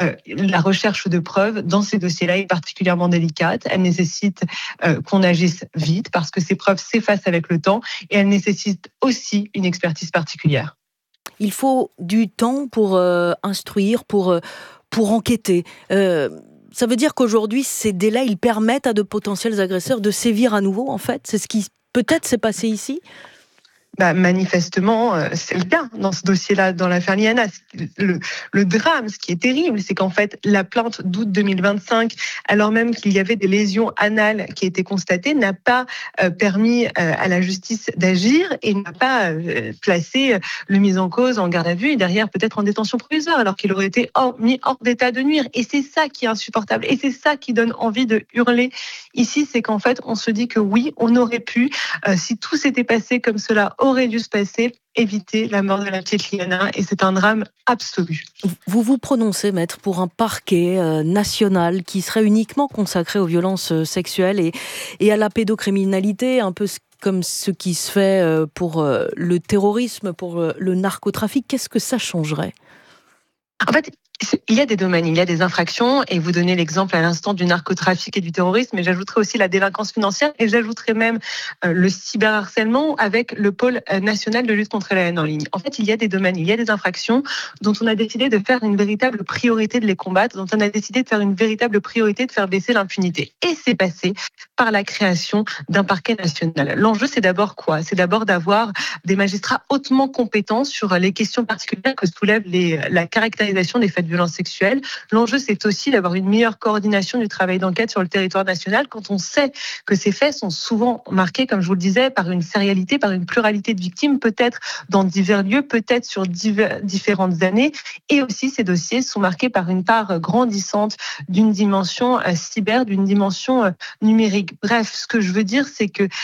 la recherche de preuves dans ces dossiers-là est particulièrement délicate. Elle nécessite qu'on agisse vite parce que ces preuves s'effacent avec le temps et elle nécessite aussi une expertise particulière. Il faut du temps pour instruire, pour enquêter. Ça veut dire qu'aujourd'hui, ces délais, ils permettent à de potentiels agresseurs de sévir à nouveau, en fait? C'est ce qui peut-être s'est passé ici? Manifestement, c'est le cas dans ce dossier-là, dans l'affaire Liana. Le drame, ce qui est terrible, c'est qu'en fait, la plainte d'août 2025, alors même qu'il y avait des lésions anales qui étaient constatées, n'a pas permis à la justice d'agir et n'a pas placé le mis en cause en garde à vue et derrière peut-être en détention provisoire, alors qu'il aurait été mis hors d'état de nuire. Et c'est ça qui est insupportable. Et c'est ça qui donne envie de hurler ici, c'est qu'en fait, on se dit que oui, on aurait pu, si tout s'était passé comme cela aurait dû se passer, éviter la mort de la petite Liana, et c'est un drame absolu. Vous vous prononcez, maître, pour un parquet national qui serait uniquement consacré aux violences sexuelles et à la pédocriminalité, un peu ce comme ce qui se fait pour le terrorisme, pour le narcotrafic, qu'est-ce que ça changerait ? En fait, il y a des domaines, il y a des infractions, et vous donnez l'exemple à l'instant du narcotrafic et du terrorisme, mais j'ajouterais aussi la délinquance financière, et j'ajouterais même le cyberharcèlement avec le pôle national de lutte contre la haine en ligne. En fait, il y a des domaines, il y a des infractions dont on a décidé de faire une véritable priorité de les combattre, dont on a décidé de faire une véritable priorité de faire baisser l'impunité. Et c'est passé par la création d'un parquet national. L'enjeu, c'est d'abord quoi ? C'est d'abord d'avoir des magistrats hautement compétents sur les questions particulières que soulève la caractérisation des faits de violence sexuelle. L'enjeu, c'est aussi d'avoir une meilleure coordination du travail d'enquête sur le territoire national quand on sait que ces faits sont souvent marqués, comme je vous le disais, par une sérialité, par une pluralité de victimes, peut-être dans divers lieux, peut-être sur différentes années. Et aussi, ces dossiers sont marqués par une part grandissante d'une dimension cyber, d'une dimension numérique. Bref, ce que je veux dire, c'est que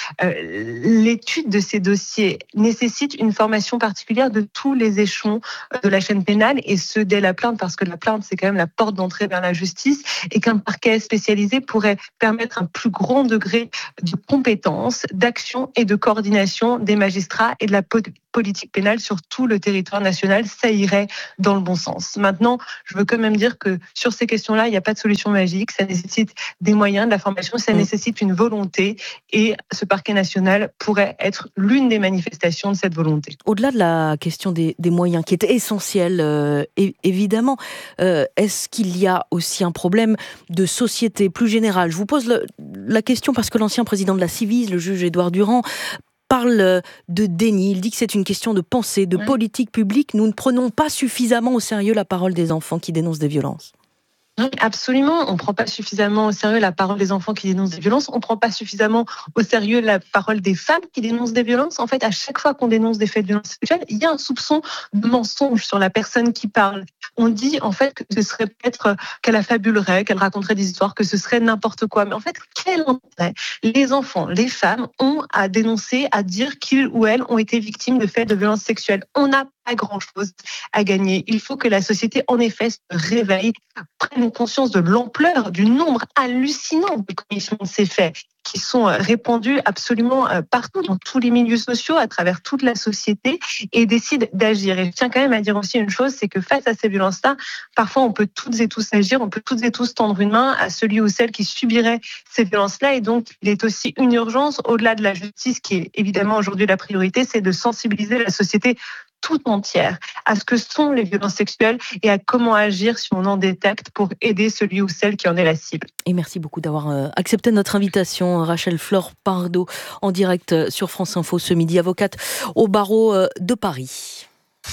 l'étude de ces dossiers nécessite une formation particulière de tous les échelons de la chaîne pénale, et ce, dès la plainte, parce que la plainte, c'est quand même la porte d'entrée vers la justice, et qu'un parquet spécialisé pourrait permettre un plus grand degré de compétence, d'action et de coordination des magistrats et de la politique pénale sur tout le territoire national. Ça irait dans le bon sens. Maintenant, je veux quand même dire que sur ces questions-là, il n'y a pas de solution magique. Ça nécessite des moyens, de la formation, ça nécessite une volonté, et ce parquet national pourrait être l'une des manifestations de cette volonté. Au-delà de la question des moyens, qui est essentielle, évidemment, est-ce qu'il y a aussi un problème de société plus général ? Je vous pose la question parce que l'ancien président de la Ciivise, le juge Édouard Durand, parle de déni. Il dit que c'est une question de pensée, de politique publique. Nous ne prenons pas suffisamment au sérieux la parole des enfants qui dénoncent des violences. Oui, absolument. On ne prend pas suffisamment au sérieux la parole des enfants qui dénoncent des violences. On ne prend pas suffisamment au sérieux la parole des femmes qui dénoncent des violences. En fait, à chaque fois qu'on dénonce des faits de violence sexuelle, il y a un soupçon de mensonge sur la personne qui parle. On dit en fait que ce serait peut-être qu'elle affabulerait, qu'elle raconterait des histoires, que ce serait n'importe quoi. Mais en fait, quel intérêt les enfants, les femmes ont à dénoncer, à dire qu'ils ou elles ont été victimes de faits de violence sexuelle ? On n'a pas grand-chose à gagner. Il faut que la société, en effet, se réveille, prenne conscience de l'ampleur, du nombre hallucinant de commissions de ces faits qui sont répandus absolument partout, dans tous les milieux sociaux, à travers toute la société, et décide d'agir. Et je tiens quand même à dire aussi une chose, c'est que face à ces violences-là, parfois on peut toutes et tous agir, on peut toutes et tous tendre une main à celui ou celle qui subirait ces violences-là. Et donc, il est aussi une urgence, au-delà de la justice, qui est évidemment aujourd'hui la priorité, c'est de sensibiliser la société tout entière à ce que sont les violences sexuelles et à comment agir si on en détecte pour aider celui ou celle qui en est la cible. Et merci beaucoup d'avoir accepté notre invitation, Rachel Flore Pardo, en direct sur France Info ce midi, avocate au barreau de Paris.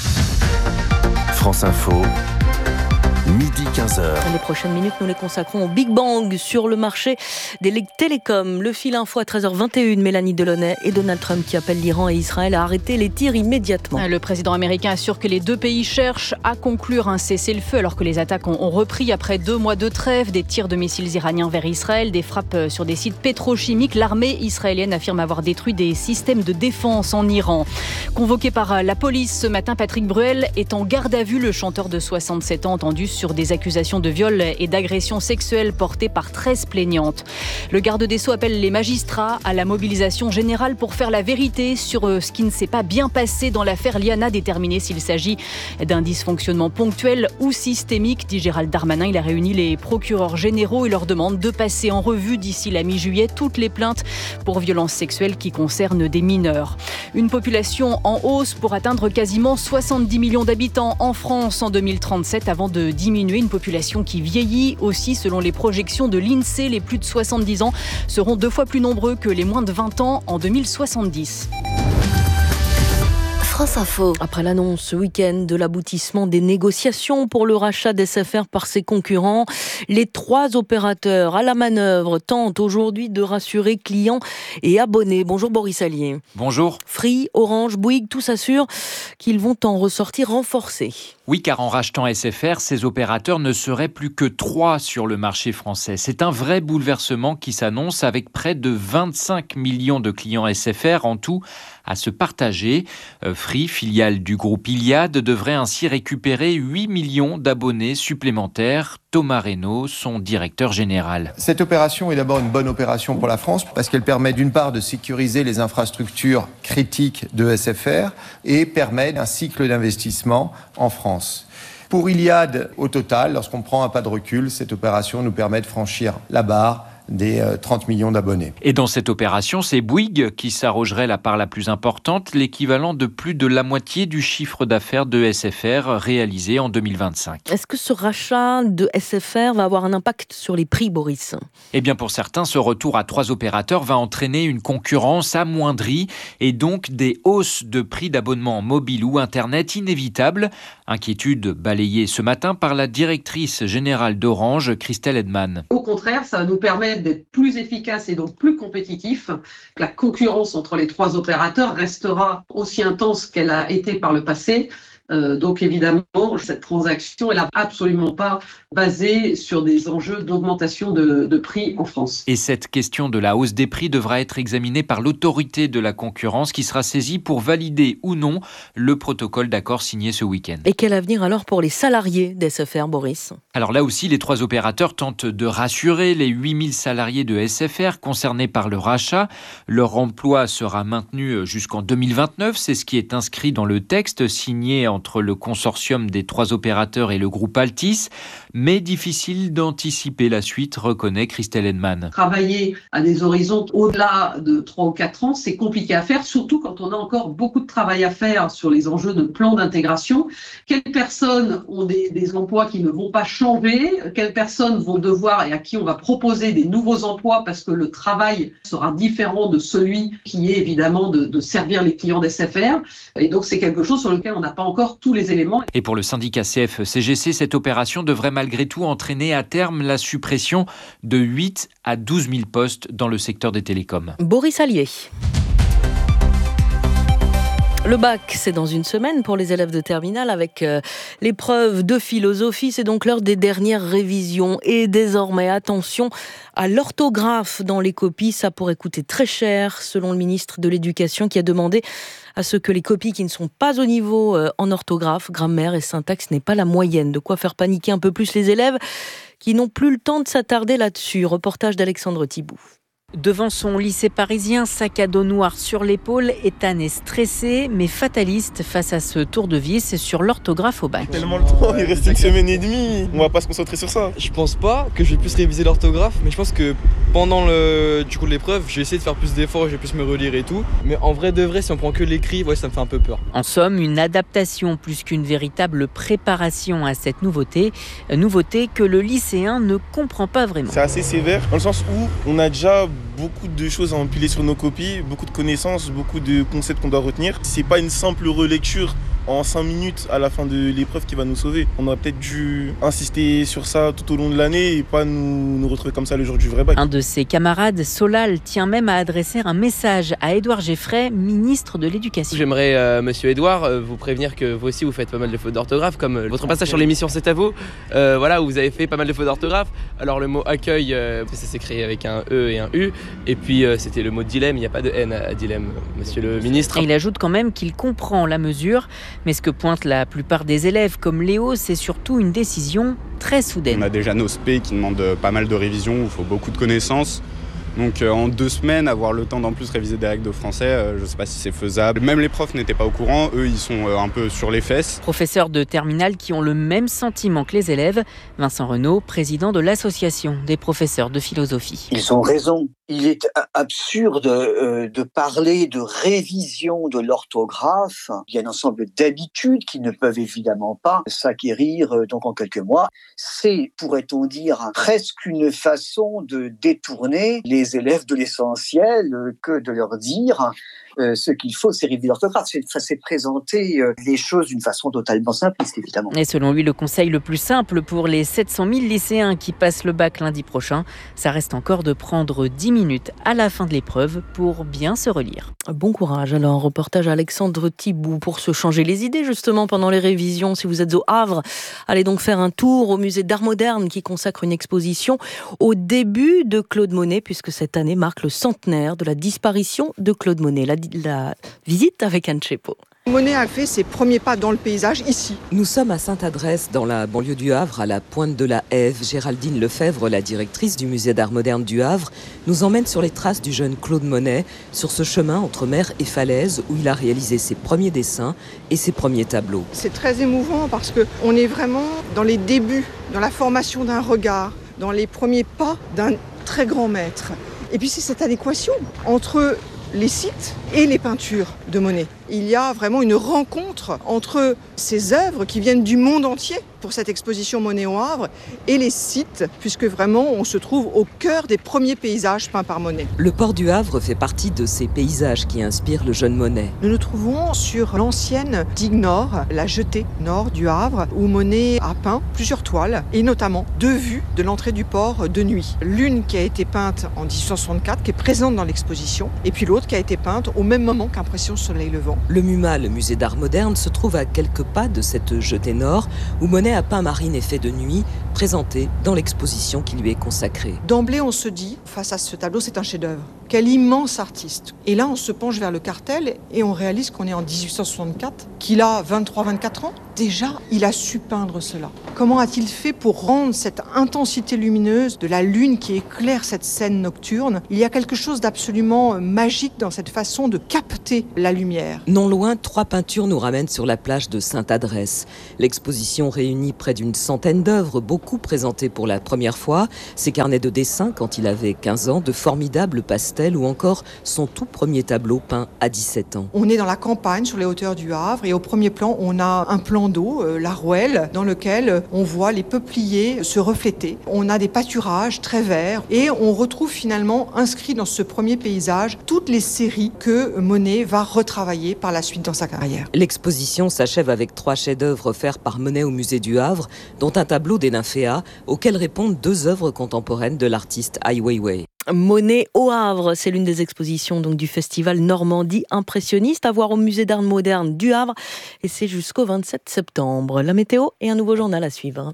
France Info. Midi 15h. Les prochaines minutes, nous les consacrons au Big Bang sur le marché des télécoms. Le fil info à 13h21, Mélanie Delaunay et Donald Trump qui appellent l'Iran et Israël à arrêter les tirs immédiatement. Le président américain assure que les deux pays cherchent à conclure un cessez-le-feu alors que les attaques ont repris après 2 mois de trêve, des tirs de missiles iraniens vers Israël, des frappes sur des sites pétrochimiques. L'armée israélienne affirme avoir détruit des systèmes de défense en Iran. Convoqué par la police ce matin, Patrick Bruel est en garde à vue. Le chanteur de 67 ans entendu sur des accusations de viol et d'agression sexuelle portées par 13 plaignantes. Le garde des Sceaux appelle les magistrats à la mobilisation générale pour faire la vérité sur ce qui ne s'est pas bien passé dans l'affaire Liana, déterminer s'il s'agit d'un dysfonctionnement ponctuel ou systémique, dit Gérald Darmanin. Il a réuni les procureurs généraux et leur demande de passer en revue d'ici la mi-juillet toutes les plaintes pour violences sexuelles qui concernent des mineurs. Une population en hausse pour atteindre quasiment 70 millions d'habitants en France en 2037 avant de diminuer, une population qui vieillit aussi selon les projections de l'INSEE. Les plus de 70 ans seront 2 fois plus nombreux que les moins de 20 ans en 2070. France Info. Après l'annonce ce week-end de l'aboutissement des négociations pour le rachat d'SFR par ses concurrents, les 3 opérateurs à la manœuvre tentent aujourd'hui de rassurer clients et abonnés. Bonjour Boris Allier. Bonjour. Free, Orange, Bouygues, tous assurent qu'ils vont en ressortir renforcés. Oui, car en rachetant SFR, ces opérateurs ne seraient plus que 3 sur le marché français. C'est un vrai bouleversement qui s'annonce avec près de 25 millions de clients SFR en tout à se partager. Free, filiale du groupe Iliad, devrait ainsi récupérer 8 millions d'abonnés supplémentaires. Thomas Reynaud, son directeur général. Cette opération est d'abord une bonne opération pour la France parce qu'elle permet d'une part de sécuriser les infrastructures critiques de SFR et permet un cycle d'investissement en France. Pour Iliad, au total, lorsqu'on prend un pas de recul, cette opération nous permet de franchir la barre des 30 millions d'abonnés. Et dans cette opération, c'est Bouygues qui s'arrogerait la part la plus importante, l'équivalent de plus de la moitié du chiffre d'affaires de SFR réalisé en 2025. Est-ce que ce rachat de SFR va avoir un impact sur les prix, Boris ? Eh bien, pour certains, ce retour à 3 opérateurs va entraîner une concurrence amoindrie et donc des hausses de prix d'abonnement mobile ou Internet inévitables. Inquiétude balayée ce matin par la directrice générale d'Orange, Christelle Edman. Au contraire, ça va nous permettre d'être plus efficaces et donc plus compétitifs. La concurrence entre les 3 opérateurs restera aussi intense qu'elle a été par le passé. Donc évidemment, cette transaction, elle n'a absolument pas basé sur des enjeux d'augmentation de prix en France. Et cette question de la hausse des prix devra être examinée par l'autorité de la concurrence qui sera saisie pour valider ou non le protocole d'accord signé ce week-end. Et quel avenir alors pour les salariés d'SFR, Boris ? Alors là aussi, les 3 opérateurs tentent de rassurer les 8000 salariés de SFR concernés par le rachat. Leur emploi sera maintenu jusqu'en 2029, c'est ce qui est inscrit dans le texte signé entre le consortium des 3 opérateurs et le groupe Altice, mais difficile d'anticiper la suite, reconnaît Christelle Edman. Travailler à des horizons au-delà de 3 ou 4 ans, c'est compliqué à faire, surtout quand on a encore beaucoup de travail à faire sur les enjeux de plan d'intégration. Quelles personnes ont des emplois qui ne vont pas changer ? Quelles personnes vont devoir et à qui on va proposer des nouveaux emplois parce que le travail sera différent de celui qui est évidemment de servir les clients d'SFR. Et donc c'est quelque chose sur lequel on n'a pas encore tous les éléments. Et pour le syndicat CF-CGC, cette opération devrait malgré tout entraîner à terme la suppression de 8 à 12 000 postes dans le secteur des télécoms. Boris Allier. Le bac, c'est dans une semaine pour les élèves de terminale avec l'épreuve de philosophie. C'est donc l'heure des dernières révisions. Et désormais, attention à l'orthographe dans les copies. Ça pourrait coûter très cher, selon le ministre de l'Éducation qui a demandé à ce que les copies qui ne sont pas au niveau en orthographe, grammaire et syntaxe n'aient pas la moyenne. De quoi faire paniquer un peu plus les élèves qui n'ont plus le temps de s'attarder là-dessus. Reportage d'Alexandre Thibault. Devant son lycée parisien, sac à dos noir sur l'épaule, Ethan est stressé mais fataliste face à ce tour de vis sur l'orthographe au bac. Tellement le temps, il reste une semaine et demie, on va pas se concentrer sur ça. Je pense pas que je vais plus réviser l'orthographe, mais je pense que pendant l'épreuve, je vais essayer de faire plus d'efforts, je vais plus me relire et tout. Mais en vrai de vrai, si on prend que l'écrit, ça me fait un peu peur. En somme, une adaptation plus qu'une véritable préparation à cette nouveauté que le lycéen ne comprend pas vraiment. C'est assez sévère dans le sens où on a déjà beaucoup de choses à empiler sur nos copies, beaucoup de connaissances, beaucoup de concepts qu'on doit retenir. C'est pas une simple relecture en 5 minutes à la fin de l'épreuve qui va nous sauver. On aurait peut-être dû insister sur ça tout au long de l'année et pas nous retrouver comme ça le jour du vrai bac. Un de ses camarades, Solal, tient même à adresser un message à Édouard Geffray, ministre de l'Éducation. J'aimerais, monsieur Édouard, vous prévenir que vous aussi vous faites pas mal de fautes d'orthographe, comme votre passage sur l'émission C'est à vous, où vous avez fait pas mal de fautes d'orthographe. Alors le mot accueil, ça s'écrit avec un E et un U, et puis c'était le mot dilemme, il n'y a pas de N à dilemme, monsieur le ministre. Et il ajoute quand même qu'il comprend la mesure, mais ce que pointent la plupart des élèves comme Léo, c'est surtout une décision très soudaine. On a déjà nos spé qui demandent pas mal de révisions, où il faut beaucoup de connaissances. Donc en 2 semaines, avoir le temps d'en plus réviser des règles de français, je ne sais pas si c'est faisable. Même les profs n'étaient pas au courant, eux ils sont un peu sur les fesses. Professeurs de terminale qui ont le même sentiment que les élèves. Vincent Renaud, président de l'association des professeurs de philosophie. Ils ont raison. Il est absurde de parler de révision de l'orthographe. Il y a un ensemble d'habitudes qui ne peuvent évidemment pas s'acquérir donc en quelques mois. C'est, pourrait-on dire, presque une façon de détourner les élèves de l'essentiel que de leur dire ce qu'il faut, c'est réviser l'orthographe. C'est présenter les choses d'une façon totalement simpliste, évidemment. Et selon lui, le conseil le plus simple pour les 700 000 lycéens qui passent le bac lundi prochain, ça reste encore de prendre 10 minutes à la fin de l'épreuve pour bien se relire. Bon courage. Alors, reportage à Alexandre Thibault pour se changer les idées justement pendant les révisions. Si vous êtes au Havre, allez donc faire un tour au musée d'art moderne qui consacre une exposition au début de Claude Monet, puisque cette année marque le centenaire de la disparition de Claude Monet. La visite avec Anne Chepo. Monet a fait ses premiers pas dans le paysage ici. Nous sommes à Sainte-Adresse, dans la banlieue du Havre, à la pointe de la Hève. Géraldine Lefebvre, la directrice du musée d'art moderne du Havre, nous emmène sur les traces du jeune Claude Monet, sur ce chemin entre mer et falaise où il a réalisé ses premiers dessins et ses premiers tableaux. C'est très émouvant parce qu'on est vraiment dans les débuts, dans la formation d'un regard, dans les premiers pas d'un très grand maître. Et puis c'est cette adéquation entre les sites et les peintures de Monet. Il y a vraiment une rencontre entre ces œuvres qui viennent du monde entier pour cette exposition Monet au Havre et les sites, puisque vraiment on se trouve au cœur des premiers paysages peints par Monet. Le port du Havre fait partie de ces paysages qui inspirent le jeune Monet. Nous nous trouvons sur l'ancienne digue nord, la jetée nord du Havre, où Monet a peint plusieurs toiles, et notamment 2 vues de l'entrée du port de nuit. L'une qui a été peinte en 1864, qui est présente dans l'exposition, et puis l'autre qui a été peinte au même moment qu'Impression Soleil Levant. Le MUMA, le musée d'art moderne, se trouve à quelques pas de cette jetée nord où Monet a peint Marine et fait de nuit, présenté dans l'exposition qui lui est consacrée. D'emblée, on se dit, face à ce tableau, c'est un chef-d'œuvre. Quel immense artiste. Et là, on se penche vers le cartel et on réalise qu'on est en 1864, qu'il a 23-24 ans. Déjà, il a su peindre cela. Comment a-t-il fait pour rendre cette intensité lumineuse de la lune qui éclaire cette scène nocturne ? Il y a quelque chose d'absolument magique dans cette façon de capter la lumière. Non loin, 3 peintures nous ramènent sur la plage de Sainte-Adresse. L'exposition réunit près d'une centaine d'œuvres, beaucoup présentées pour la première fois. Ses carnets de dessin quand il avait 15 ans, de formidables pastels ou encore son tout premier tableau peint à 17 ans. On est dans la campagne, sur les hauteurs du Havre, et au premier plan, on a un plan d'eau, la Rouelle, dans lequel on voit les peupliers se refléter. On a des pâturages très verts et on retrouve finalement inscrit dans ce premier paysage toutes les séries que Monet va retravailler par la suite dans sa carrière. L'exposition s'achève avec 3 chefs-d'œuvre offerts par Monet au musée du Havre, dont un tableau des nymphéas auxquels répondent 2 œuvres contemporaines de l'artiste Ai Weiwei. Monet au Havre, c'est l'une des expositions donc, du festival Normandie impressionniste à voir au musée d'art moderne du Havre et c'est jusqu'au 27 septembre. La météo et un nouveau journal à suivre.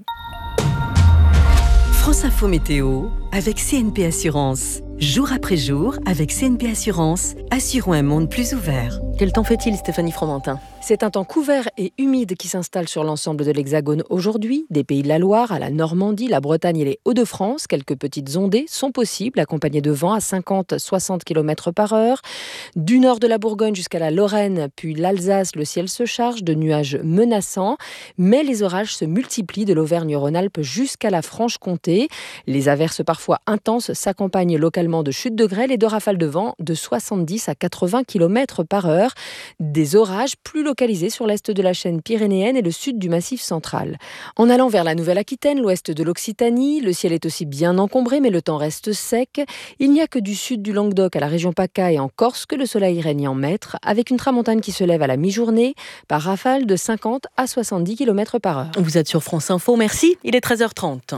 France Info Météo avec CNP Assurance. Jour après jour, avec CNP Assurance, assurons un monde plus ouvert. Quel temps fait-il, Stéphanie Fromentin ? C'est un temps couvert et humide qui s'installe sur l'ensemble de l'Hexagone aujourd'hui. Des Pays de la Loire à la Normandie, la Bretagne et les Hauts-de-France, quelques petites ondées sont possibles, accompagnées de vents à 50-60 km/h. Du nord de la Bourgogne jusqu'à la Lorraine, puis l'Alsace, le ciel se charge de nuages menaçants. Mais les orages se multiplient de l'Auvergne-Rhône-Alpes jusqu'à la Franche-Comté. Les averses parfois intenses s'accompagnent localement de chutes de grêle et de rafales de vent de 70 à 80 km/h. Des orages plus localisés sur l'est de la chaîne pyrénéenne et le sud du Massif central. En allant vers la Nouvelle-Aquitaine, l'ouest de l'Occitanie, le ciel est aussi bien encombré, mais le temps reste sec. Il n'y a que du sud du Languedoc à la région PACA et en Corse que le soleil règne en maître, avec une tramontane qui se lève à la mi-journée par rafale de 50 à 70 km/h. Vous êtes sur France Info, merci. Il est 13h30.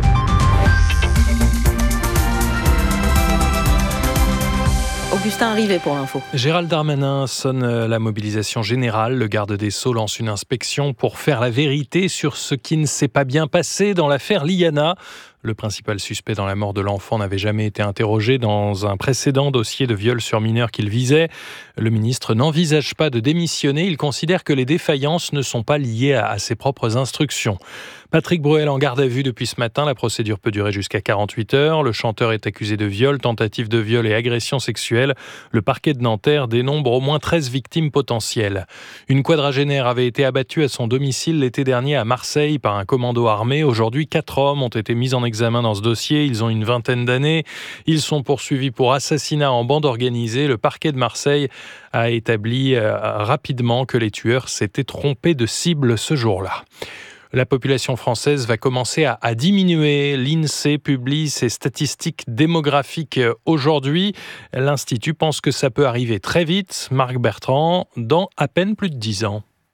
Augustin Arrivé pour l'info. Gérald Darmanin sonne la mobilisation générale. Le garde des Sceaux lance une inspection pour faire la vérité sur ce qui ne s'est pas bien passé dans l'affaire Liana. Le principal suspect dans la mort de l'enfant n'avait jamais été interrogé dans un précédent dossier de viol sur mineur qu'il visait. Le ministre n'envisage pas de démissionner. Il considère que les défaillances ne sont pas liées à ses propres instructions. Patrick Bruel en garde à vue depuis ce matin. La procédure peut durer jusqu'à 48 heures. Le chanteur est accusé de viol, tentative de viol et agression sexuelle. Le parquet de Nanterre dénombre au moins 13 victimes potentielles. Une quadragénaire avait été abattue à son domicile l'été dernier à Marseille par un commando armé. Aujourd'hui, 4 hommes ont été mis en examen dans ce dossier. Ils ont une vingtaine d'années. Ils sont poursuivis pour assassinat en bande organisée. Le parquet de Marseille a établi rapidement que les tueurs s'étaient trompés de cible ce jour-là. La population française va commencer à diminuer. L'INSEE publie ses statistiques démographiques aujourd'hui. L'Institut pense que ça peut arriver très vite, Marc Bertrand, dans à peine plus de 10 ans.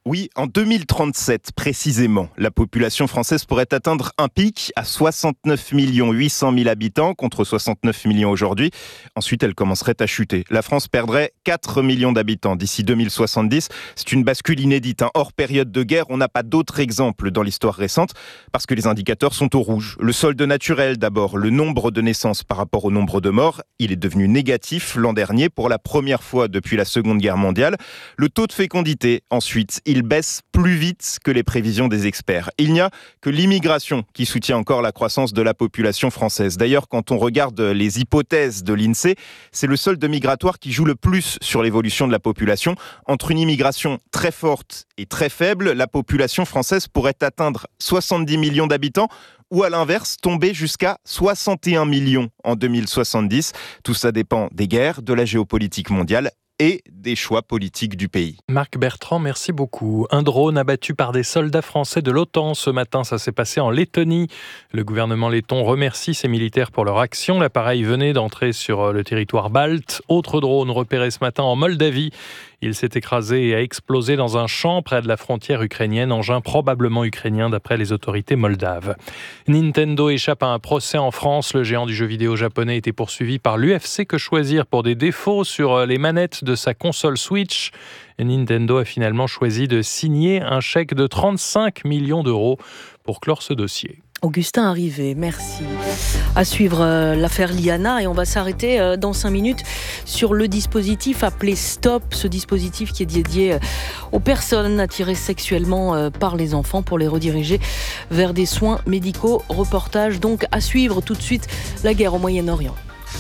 Oui, en 2037 précisément, la population française pourrait atteindre un pic à 69 800 000 habitants contre 69 millions aujourd'hui. Ensuite, elle commencerait à chuter. La France perdrait 4 millions d'habitants d'ici 2070. C'est une bascule inédite. Hors période de guerre, on n'a pas d'autre exemple dans l'histoire récente parce que les indicateurs sont au rouge. Le solde naturel d'abord, le nombre de naissances par rapport au nombre de morts, il est devenu négatif l'an dernier pour la première fois depuis la Seconde Guerre mondiale. Le taux de fécondité, ensuite, il baisse plus vite que les prévisions des experts. Il n'y a que l'immigration qui soutient encore la croissance de la population française. D'ailleurs, quand on regarde les hypothèses de l'INSEE, c'est le solde migratoire qui joue le plus sur l'évolution de la population. Entre une immigration très forte et très faible, la population française pourrait atteindre 70 millions d'habitants ou à l'inverse, tomber jusqu'à 61 millions en 2070. Tout ça dépend des guerres, de la géopolitique mondiale et des choix politiques du pays. Marc Bertrand, merci beaucoup. Un drone abattu par des soldats français de l'OTAN ce matin, ça s'est passé en Lettonie. Le gouvernement letton remercie ses militaires pour leur action. L'appareil venait d'entrer sur le territoire balte. Autre drone repéré ce matin en Moldavie. Il s'est écrasé et a explosé dans un champ près de la frontière ukrainienne, engin probablement ukrainien d'après les autorités moldaves. Nintendo échappe à un procès en France. Le géant du jeu vidéo japonais était poursuivi par l'UFC Que Choisir pour des défauts sur les manettes de sa console Switch. Nintendo a finalement choisi de signer un chèque de 35 millions d'euros pour clore ce dossier. Augustin Arrivé, merci. À suivre l'affaire Liana et on va s'arrêter dans 5 minutes sur le dispositif appelé Stop, ce dispositif qui est dédié aux personnes attirées sexuellement par les enfants pour les rediriger vers des soins médicaux. Reportage donc à suivre tout de suite, la guerre au Moyen-Orient.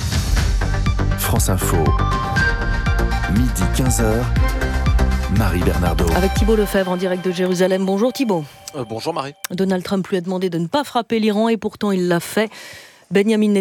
France Info, midi 15h. Marie Bernardo. Avec Thibault Lefebvre en direct de Jérusalem. Bonjour Thibault. Bonjour Marie. Donald Trump lui a demandé de ne pas frapper l'Iran et pourtant il l'a fait. Benjamin